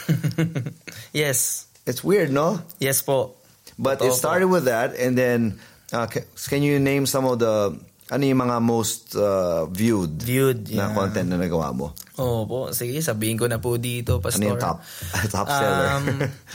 F: Yes.
G: It's weird, no?
F: Yes po.
G: But Totoo it started po. With that and then uh, can you name some of the ano yung mga most uh, viewed,
F: viewed
G: na
F: yeah.
G: content na nagawa mo?
F: Oo po. Sige, sabihin ko na po dito, pastor.
G: Ano yung top? top seller?
F: Um,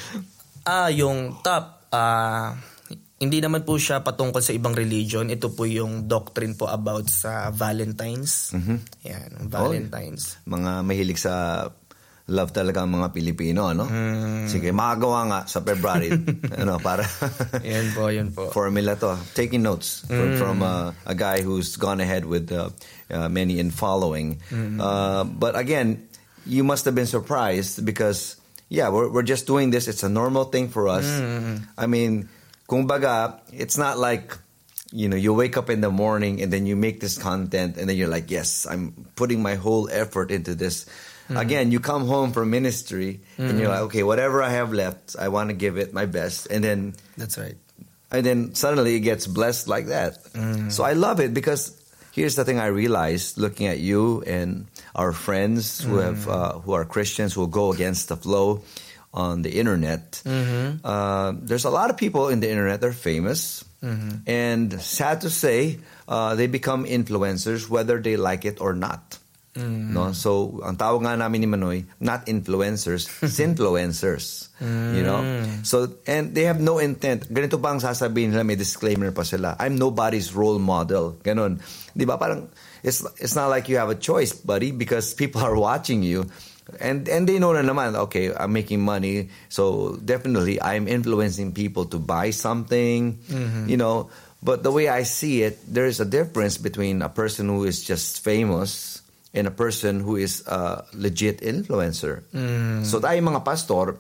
F: ah, yung top, ah, hindi naman po siya patungkol sa ibang religion. Ito po yung doctrine po about sa Valentine's.
G: Mm-hmm.
F: Yan, Valentine's.
G: Oh, mga mahilig sa love talaga ang mga Pilipino, no?
F: Mm.
G: Sige, makagawa nga sa February. ano, para
F: Yun po, yun po.
G: formula to. Taking notes from, from uh, a guy who's gone ahead with uh, uh, many in following. Uh, but again, you must have been surprised because, yeah, we're, we're just doing this. It's a normal thing for us. I mean, kung baga, it's not like, you know, you wake up in the morning and then you make this content and then you're like, yes, I'm putting my whole effort into this. Mm. Again, you come home from ministry mm. and you're like, okay, whatever I have left, I want to give it my best. And then
F: that's right.
G: And then suddenly it gets blessed like that. Mm. So I love it because here's the thing I realized looking at you and our friends who mm. have uh, who are Christians who go against the flow on the internet. Mm-hmm. Uh, there's a lot of people in the internet that are famous. Mm-hmm. And sad to say, uh, they become influencers whether they like it or not. Mm. No, so ang tawag nga namin ni Manoy, not influencers, sinfluencers. Mm. You know, so and they have no intent. Ganito pa ang sasabihin nila, may disclaimer pa sila. I'm nobody's role model. Ganon, di ba? Parang it's it's not like you have a choice, buddy, because people are watching you. And and they know na naman, okay, I'm making money, so definitely I'm influencing people to buy something, mm-hmm. you know. But the way I see it, there is a difference between a person who is just famous and a person who is a legit influencer. Mm. So tayo mga pastor,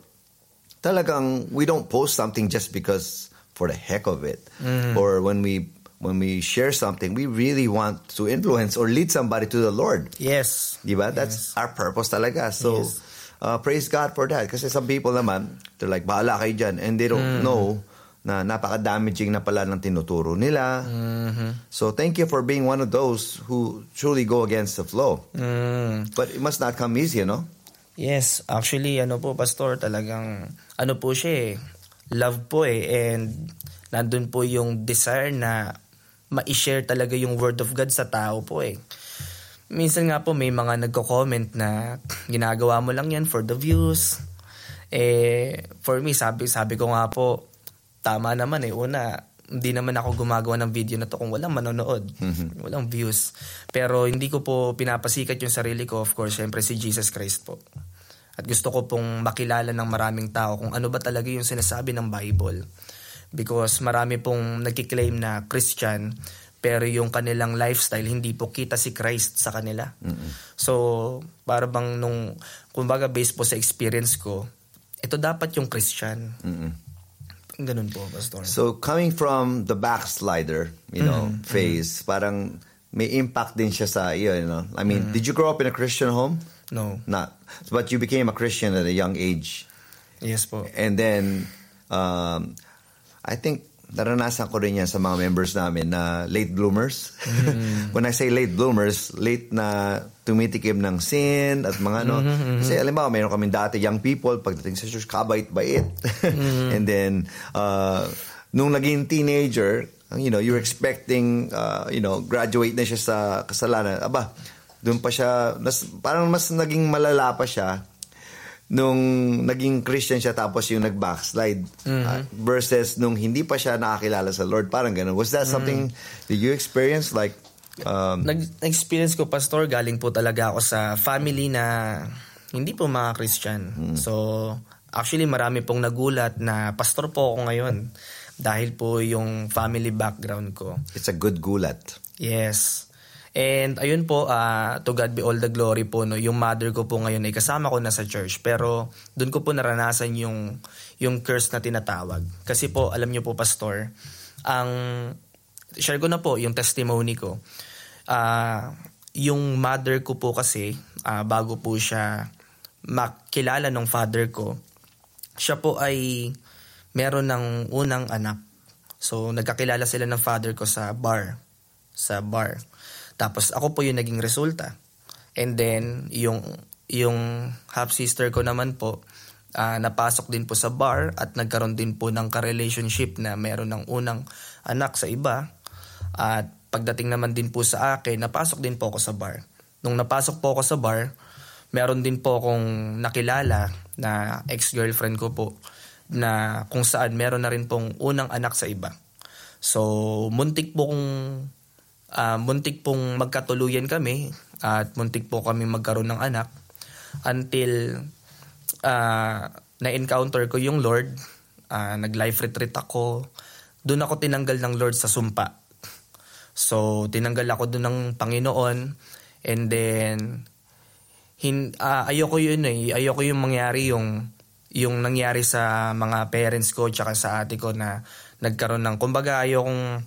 G: talagang we don't post something just because for the heck of it. Mm. Or when we when we share something, we really want to influence or lead somebody to the Lord.
F: Yes.
G: Diba? That's yes. our purpose talaga. So, yes. uh, praise God for that. Kasi some people naman, they're like, bahala kayo dyan. And they don't mm. know na napaka-damaging na pala ng tinuturo nila. Mm-hmm. So, thank you for being one of those who truly go against the flow. Mm. But it must not come easy, no?
F: Yes. Actually, ano po, Pastor, talagang, ano po siya eh, love po eh. And nandun po yung desire na ma-share talaga yung word of God sa tao po eh. Minsan nga po may mga nagko-comment na ginagawa mo lang yan for the views. Eh, for me, sabi, sabi ko nga po, tama naman eh. Una, hindi naman ako gumagawa ng video na to kung walang manonood. Mm-hmm. Walang views. Pero hindi ko po pinapasikat yung sarili ko, of course, syempre si Jesus Christ po. At gusto ko pong makilala ng maraming tao kung ano ba talaga yung sinasabi ng Bible. Because marami pong nagkiklaim na Christian, pero yung kanilang lifestyle, hindi po kita si Christ sa kanila. Mm-hmm. So, para bang nung, kumbaga based po sa experience ko, ito dapat yung Christian. Mm-hmm. Ganun po, Pastor.
G: So, coming from the backslider, you know, mm-hmm. phase, parang may impact din siya sa iyo, you know. I mean, mm-hmm. did you grow up in a Christian home?
F: No.
G: Not. But you became a Christian at a young age.
F: Yes po.
G: And then, um, I think, naranasan ko rin yan sa mga members namin na late bloomers. Mm-hmm. When I say late bloomers, late na tumitikim ng sin at mga ano. Mm-hmm. Kasi alam mo, mayroon kami dati young people, pagdating sa church, kabait-bait. Mm-hmm. And then, uh, nung naging teenager, you know, you're expecting, uh, you know, graduate na siya sa kasalanan. Aba, doon pa siya, nas, parang mas naging malala pa siya nung naging Christian siya tapos yung nag-backslide. Mm-hmm. uh, versus nung hindi pa siya nakakilala sa Lord. Parang ganun. Was that something mm-hmm. that you experienced? Like, um,
F: Nag-experience ko, Pastor, galing po talaga ako sa family na hindi po mga Christian. Mm-hmm. So, actually marami pong nagulat na pastor po ako ngayon dahil po yung family background ko.
G: It's a good gulat.
F: Yes. And ayun po, uh, to God be all the glory po, no, yung mother ko po ngayon ay kasama ko na sa church. Pero doon ko po naranasan yung, yung curse na tinatawag. Kasi po, alam niyo po, Pastor, ang share ko na po yung testimony ko. Uh, yung mother ko po kasi, uh, bago po siya makilala ng father ko, siya po ay meron ng unang anak. So, nagkakilala sila ng father ko sa bar. Sa bar. Tapos ako po yung naging resulta. And then, yung, yung half-sister ko naman po, uh, napasok din po sa bar at nagkaroon din po ng ka-relationship na meron ng unang anak sa iba. At pagdating naman din po sa akin, napasok din po ako sa bar. Nung napasok po ako sa bar, meron din po akong nakilala na ex-girlfriend ko po na kung saan meron na rin pong unang anak sa iba. So, muntik po kong Uh, muntik pong magkatuluyan kami at muntik po kami magkaroon ng anak. until uh, na-encounter ko yung Lord. Uh, nag-life retreat ako. Doon ako tinanggal ng Lord sa sumpa. So, tinanggal ako doon ng Panginoon. And then, hin, uh, ayoko yun eh. Ayoko yung mangyari yung, yung nangyari sa mga parents ko tsaka sa ate ko na nagkaroon ng, kumbaga ayokong,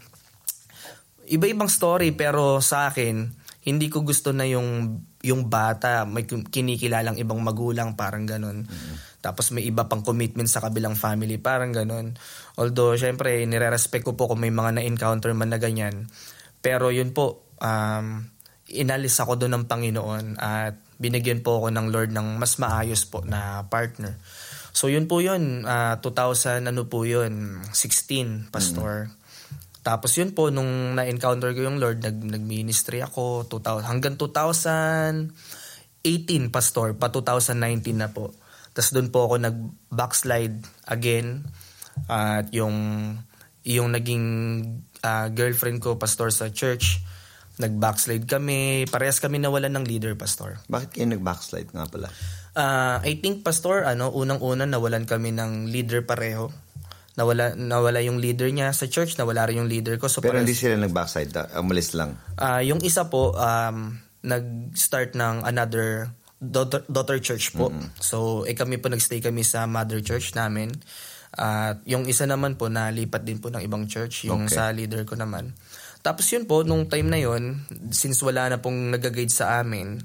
F: iba-ibang story pero sa akin, hindi ko gusto na yung, yung bata, may kinikilalang ibang magulang, parang ganun. Mm-hmm. Tapos may iba pang commitment sa kabilang family, parang ganun. Although, syempre, nire-respect ko po kung may mga na-encounter man na ganyan. Pero yun po, um, inalis ako doon ng Panginoon at binigyan po ako ng Lord ng mas maayos po na partner. So yun po yun, uh, two thousand, ano po yun, sixteen, Pastor. Mm-hmm. Tapos yun po, nung na-encounter ko yung Lord, nag, nag-ministry ako two thousand, hanggang two thousand eighteen, Pastor, pa two thousand nineteen na po. Tapos doon po ako nag-backslide again. At uh, yung, yung naging uh, girlfriend ko, Pastor, sa church, nag-backslide kami. Parehas kami nawalan ng leader, Pastor.
G: Bakit kayo nag-backslide nga pala?
F: Uh, I think, Pastor, ano, unang-una nawalan kami ng leader pareho. Nawala nawala yung leader niya sa church, nawala rin yung leader ko. So
G: pero
F: pares,
G: hindi sila nag-backside, umalis lang.
F: Uh, yung isa po, um, nag-start ng another daughter, daughter church po. Mm-hmm. So, eh kami po nagstay kami sa mother church namin. At uh, yung isa naman po, nalipat din po ng ibang church, yung okay. Sa leader ko naman. Tapos yun po, nung time na yun, since wala na pong nag-guide sa amin,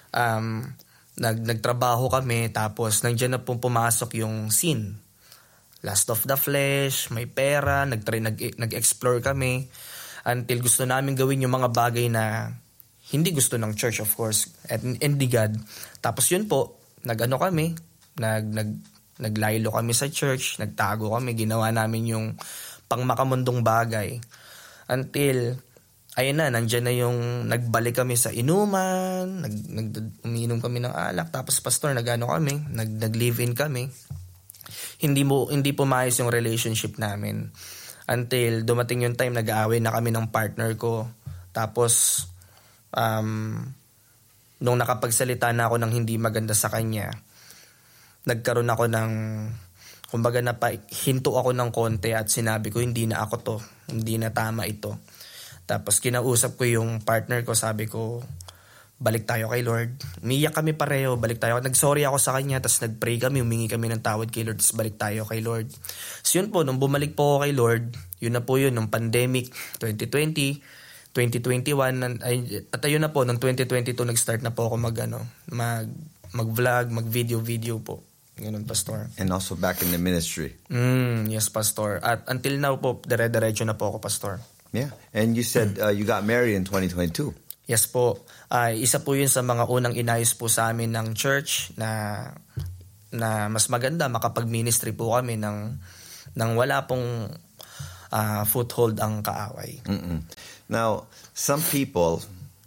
F: um, nag nagtrabaho kami, tapos nandiyan na pong pumasok yung sin. Last of the flesh, may pera, nag-try, nag, nag-explore kami until gusto namin gawin yung mga bagay na hindi gusto ng church, of course, at hindi God. Tapos yun po, nag-ano kami, nag, nag, naglaylo kami sa church, nagtago kami, ginawa namin yung pangmakamundong bagay. Until, ayun na, nandyan na yung nagbalik kami sa inuman, nag, nag, umiinom kami ng alak, tapos pastor, nag-ano kami, nag, nag-live-in kami. Hindi mo hindi pumayos yung relationship namin until dumating yung time nag-aaway na kami ng partner ko. Tapos um nung nakapagsalita na ako ng hindi maganda sa kanya, nagkaroon ako ng kumbaga na hinto ako ng konti at sinabi ko hindi na ako to, hindi na tama ito. Tapos kinausap ko yung partner ko, sabi ko balik tayo kay Lord. Umiyak kami pareho, balik tayo. Nag-sorry ako sa kanya, tapos nag-pray kami, humingi kami ng tawad kay Lord, tapos balik tayo kay Lord. So yun po, nung bumalik po ako kay Lord, yun na po yun, nung pandemic, twenty twenty, twenty twenty-one, at ayun na po, nung twenty twenty-two, nag-start na po ako mag, ano, mag, mag-vlog, mag-video-video po. Ganun, Pastor.
G: And also back in the ministry.
F: Mm, yes, Pastor. At until now po, dire-diretso na po ako, Pastor.
G: Yeah, and you said uh, you got married in twenty twenty-two.
F: Yes po. Uh, isa po yun sa mga unang inayos po sa amin ng church na na mas maganda makapag-ministry po kami ng, ng wala pong uh, foothold ang kaaway.
G: Mm-mm. Now, some people,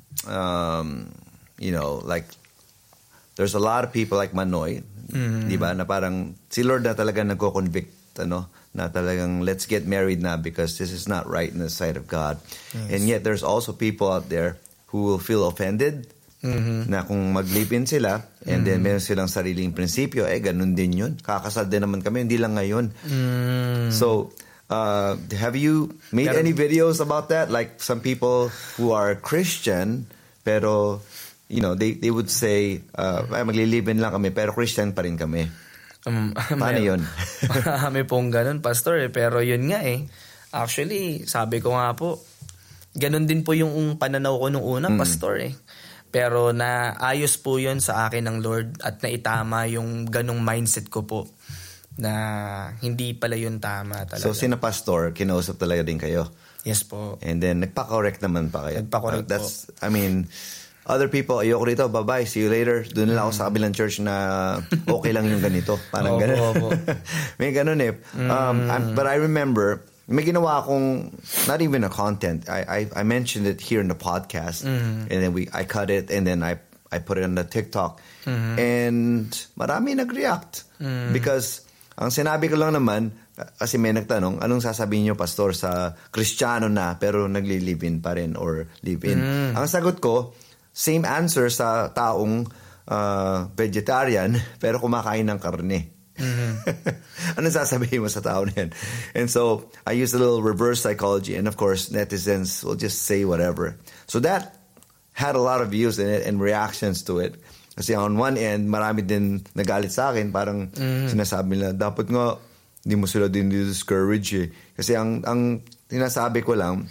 G: um, you know, like, there's a lot of people like Manoy, mm-hmm. di ba, na parang si Lord na talaga nagko-convict, ano, na talagang let's get married na because this is not right in the sight of God. Yes. And yet, there's also people out there who will feel offended mm-hmm. na kung mag-live-in sila and mm-hmm. then meron silang sariling prinsipyo, eh, ganun din yun. Kakasal din naman kami, hindi lang ngayon. Mm. So, uh, have you made pero, any videos about that? Like some people who are Christian, pero, you know, they they would say, uh, ay, magli-live-in lang kami, pero Christian pa rin kami. Um, Paano yun?
F: Marami pong ganun, Pastor, eh. Pero yun nga eh. Actually, sabi ko nga po, ganun din po yung pananaw ko nung una, mm. Pastor eh. Pero naayos po yun sa akin ng Lord at naitama yung ganung mindset ko po na hindi pala yun tama talaga.
G: So, sina Pastor, kinausap talaga din kayo?
F: Yes po.
G: And then, nagpa-correct naman pa kayo?
F: Nagpa-correct
G: uh, that's,
F: po.
G: I mean, other people, ayoko rito, bye-bye, see you later. Doon lang ako sa kabilang church na okay lang yung ganito. Parang
F: opo,
G: ganun.
F: Opo.
G: May ganun eh. Um, mm. But I remember, may ginawa akong, not even a content. I I, I mentioned it here in the podcast, mm-hmm. and then we I cut it, and then I I put it on the TikTok, mm-hmm. and marami nag-react mm-hmm. because ang sinabi ko lang naman, kasi may nagtanong, anong sasabihin niyo, Pastor, sa Kristiyano na pero nagli-live-in pa rin or live-in? Mm-hmm. Ang sagot ko, same answer sa taong uh, vegetarian, pero kumakain ng karne.
F: Mm-hmm.
G: Ano sasabihin mo sa tao na yan? And so, I use a little reverse psychology, and of course, netizens will just say whatever. So that had a lot of views in it and reactions to it. Kasi on one end, marami din nagalit sa akin, parang mm-hmm. sinasabi nila, dapat nga, hindi mo sila din discourage eh. Kasi ang, ang sinasabi ko lang,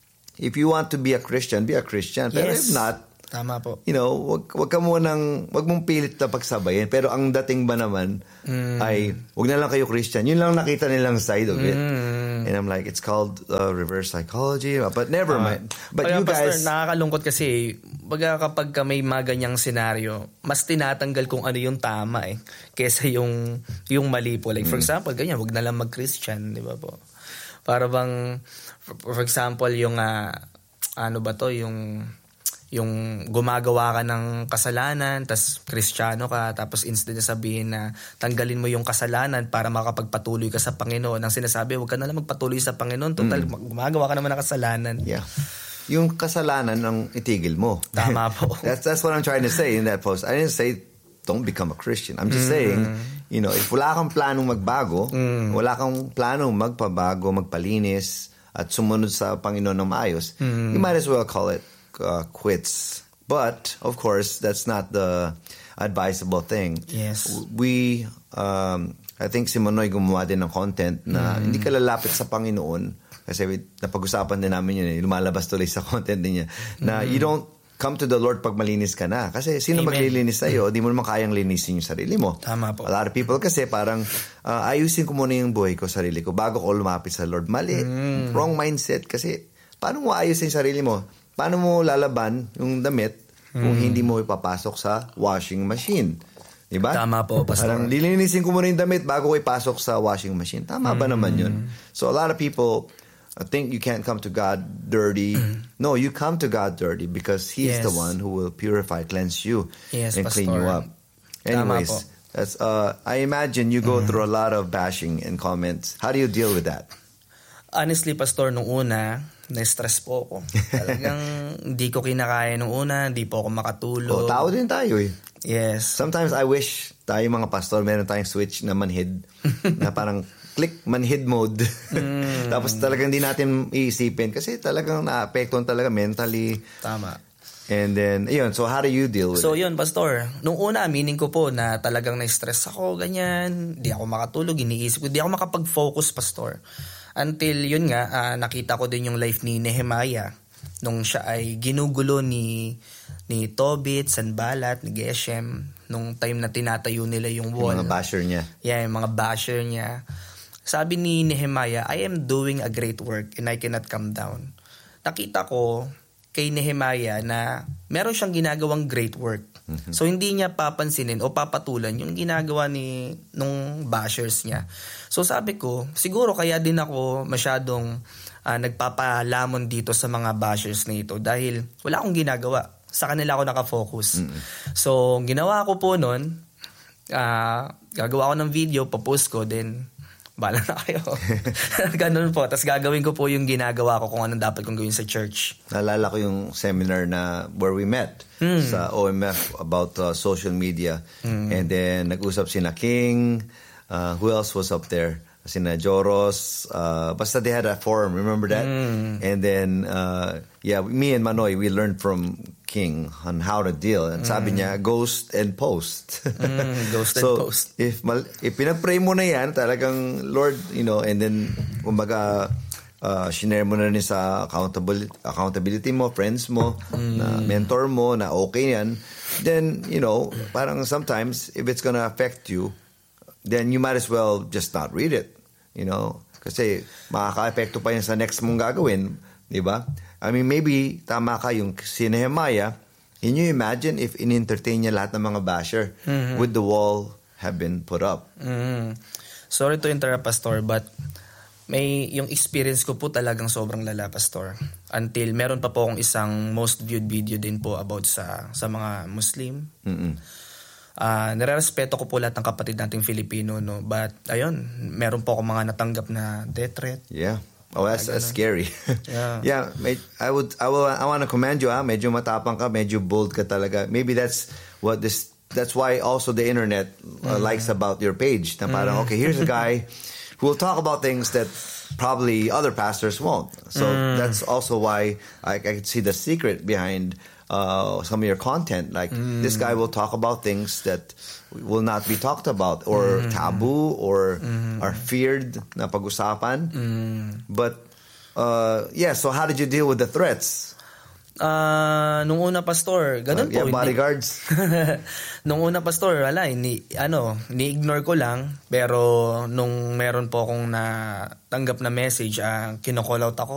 G: if you want to be a Christian, be a Christian. Pero
F: yes.
G: if not,
F: tama po.
G: You know, wag, wag ka mo nang, wag mong pilit na pagsabayin. Pero ang dating ba naman mm. ay, wag na lang kayo Christian. Yun lang nakita nilang side of it. Mm. And I'm like, it's called uh, reverse psychology. But never uh, mind. But you guys...
F: Pastor, nakakalungkot kasi, baga kapag ka may mga ganyang senaryo, mas tinatanggal kung ano yung tama eh. Kesa yung, yung mali po. Like, for mm. example, ganyan, wag na lang mag-Christian. Di ba po? Para bang, for, for example, yung, uh, ano ba to, yung... yung gumagawa ka ng kasalanan, tas Kristiyano ka, tapos instead na sabihin na tanggalin mo yung kasalanan para makapagpatuloy ka sa Panginoon, ang sinasabi, huwag ka na lang magpatuloy sa Panginoon, total, mm. gumagawa ka naman ng kasalanan.
G: Yeah. Yung kasalanan ang itigil mo.
F: Tama po.
G: that's, that's what I'm trying to say in that post. I didn't say, don't become a Christian. I'm just mm. saying, you know, if wala kang planong magbago, mm. wala kang planong magpabago, magpalinis, at sumunod sa Panginoon ng maayos, mm. you might as well call it Uh, quits. But of course, that's not the advisable thing.
F: Yes.
G: We, um, I think si Manoy gumawa din ng content na mm. hindi ka lalapit sa Panginoon kasi napag-usapan din namin yun eh, lumalabas tuloy sa content din niya na mm. you don't come to the Lord pag malinis ka na. Kasi sino Amen. Maglilinis sa'yo? Di mo naman kayang linisin yung sarili mo.
F: Tama po.
G: A lot of people kasi parang uh, ayusin ko muna yung buhay ko, sarili ko bago ko lumapit sa Lord. Mali. Mm. Wrong mindset kasi paano mo ayusin yung sarili mo? Paano mo lalaban yung damit kung hmm. hindi mo ipapasok sa washing machine? Diba?
F: Tama po, Pastor.
G: Parang lilinisin ko muna yung damit bago ko ipasok sa washing machine. Tama hmm. ba naman yun? So a lot of people think you can't come to God dirty. No, you come to God dirty because He's
F: yes.
G: the one who will purify, cleanse you,
F: yes,
G: and
F: Pastor.
G: clean you up. Anyways, that's, uh, I imagine you go mm. through a lot of bashing and comments. How do you deal with that?
F: Honestly, Pastor, nung una, na-stress po ako. Talagang hindi ko kinakaya nung una, hindi po ako makatulog.
G: Oh, tao din tayo eh.
F: Yes.
G: Sometimes I wish tayo mga pastor, meron tayong switch na manhid na parang click manhid mode. Mm. Tapos talagang hindi natin iisipin kasi talagang na-apektuhan talaga mentally.
F: Tama.
G: And then, ayun, so how do you deal with
F: so,
G: it?
F: So yun, Pastor, nung una, aminin ko po na talagang na-stress ako, ganyan, hindi ako makatulog, iniisip ko, hindi ako makapag-focus, Pastor. Until yun nga, uh, nakita ko din yung life ni Nehemiah nung siya ay ginugulo ni ni Tobit, Sanballat, ni Geshem nung time na tinatayo nila yung wall.
G: Yung mga basher niya.
F: Yeah, yung mga basher niya. Sabi ni Nehemiah, I am doing a great work and I cannot come down. Nakita ko kay Nehemiah na meron siyang ginagawang great work. Mm-hmm. So hindi niya papansinin o papatulan yung ginagawa ni nung bashers niya. So sabi ko, siguro kaya din ako masyadong uh, nagpapalamon dito sa mga bashers na ito dahil wala akong ginagawa. Sa kanila ako nakafocus. Mm-hmm. So ginawa ko po nun, uh, gagawa ko ng video, papost ko, then bala na kayo. Ganun po. Tapos gagawin ko po yung ginagawa ko kung anong dapat kong gawin sa church.
G: Naalala ko yung seminar na where we met mm. sa O M F about uh, social media. Mm. And then nag-usap sina King. Uh, who else was up there? Sina Joros. Uh, basta they had a forum. Remember that? Mm. And then, uh, yeah, me and Manoy, we learned from King on how to deal. And sabi mm. niya, ghost and post.
F: mm, ghost
G: so,
F: and post.
G: if, mal- if pinag-pray mo na yan, talagang, Lord, you know, and then, kumbaga, uh, shinare mo na rin sa accountability, accountability mo, friends mo, mm. na mentor mo, na okay yan, then, you know, parang sometimes, if it's gonna affect you, then you might as well just not read it. You know? Kasi makaka-epekto pa yan sa next mong gagawin. Di ba? I mean, maybe tama ka yung si Nehemiah. Can you imagine if in-entertain niya lahat ng mga basher? Mm-hmm. Would the wall have been put up?
F: Mm-hmm. Sorry to interrupt, Pastor, but may yung experience ko po talagang sobrang lala, Pastor. Until meron pa po akong isang most viewed video din po about sa sa mga Muslim. Mm-hmm. Uh, nire-respeto ko po lahat ng kapatid nating Filipino, no? But, ayun, meron po ako mga natanggap na death threat.
G: Yeah. Oh, that's, that's scary.
F: Yeah.
G: Yeah, I would, I will, I want to commend you, ah. Medyo matapang ka, medyo bold ka talaga. Maybe that's what this that's why also the internet uh,
F: Mm.
G: likes about your page. Na parang, okay, here's a guy who will talk about things that probably other pastors won't. So
F: Mm.
G: that's also why I, I can see the secret behind uh, some of your content. Like
F: Mm.
G: this guy will talk about things that will not be talked about or
F: Mm.
G: taboo or
F: Mm.
G: are feared na pag-usapan.
F: Mm.
G: But uh, yeah, so how did you deal with the threats?
F: Ah, nung una, pastor, ganun
G: Uh, yeah,
F: po. hindi-
G: bodyguards.
F: nung una, pastor, wala, ni ano, ni-ignore ko lang. Pero nung meron po akong natanggap na message, ah, kino-call out ako.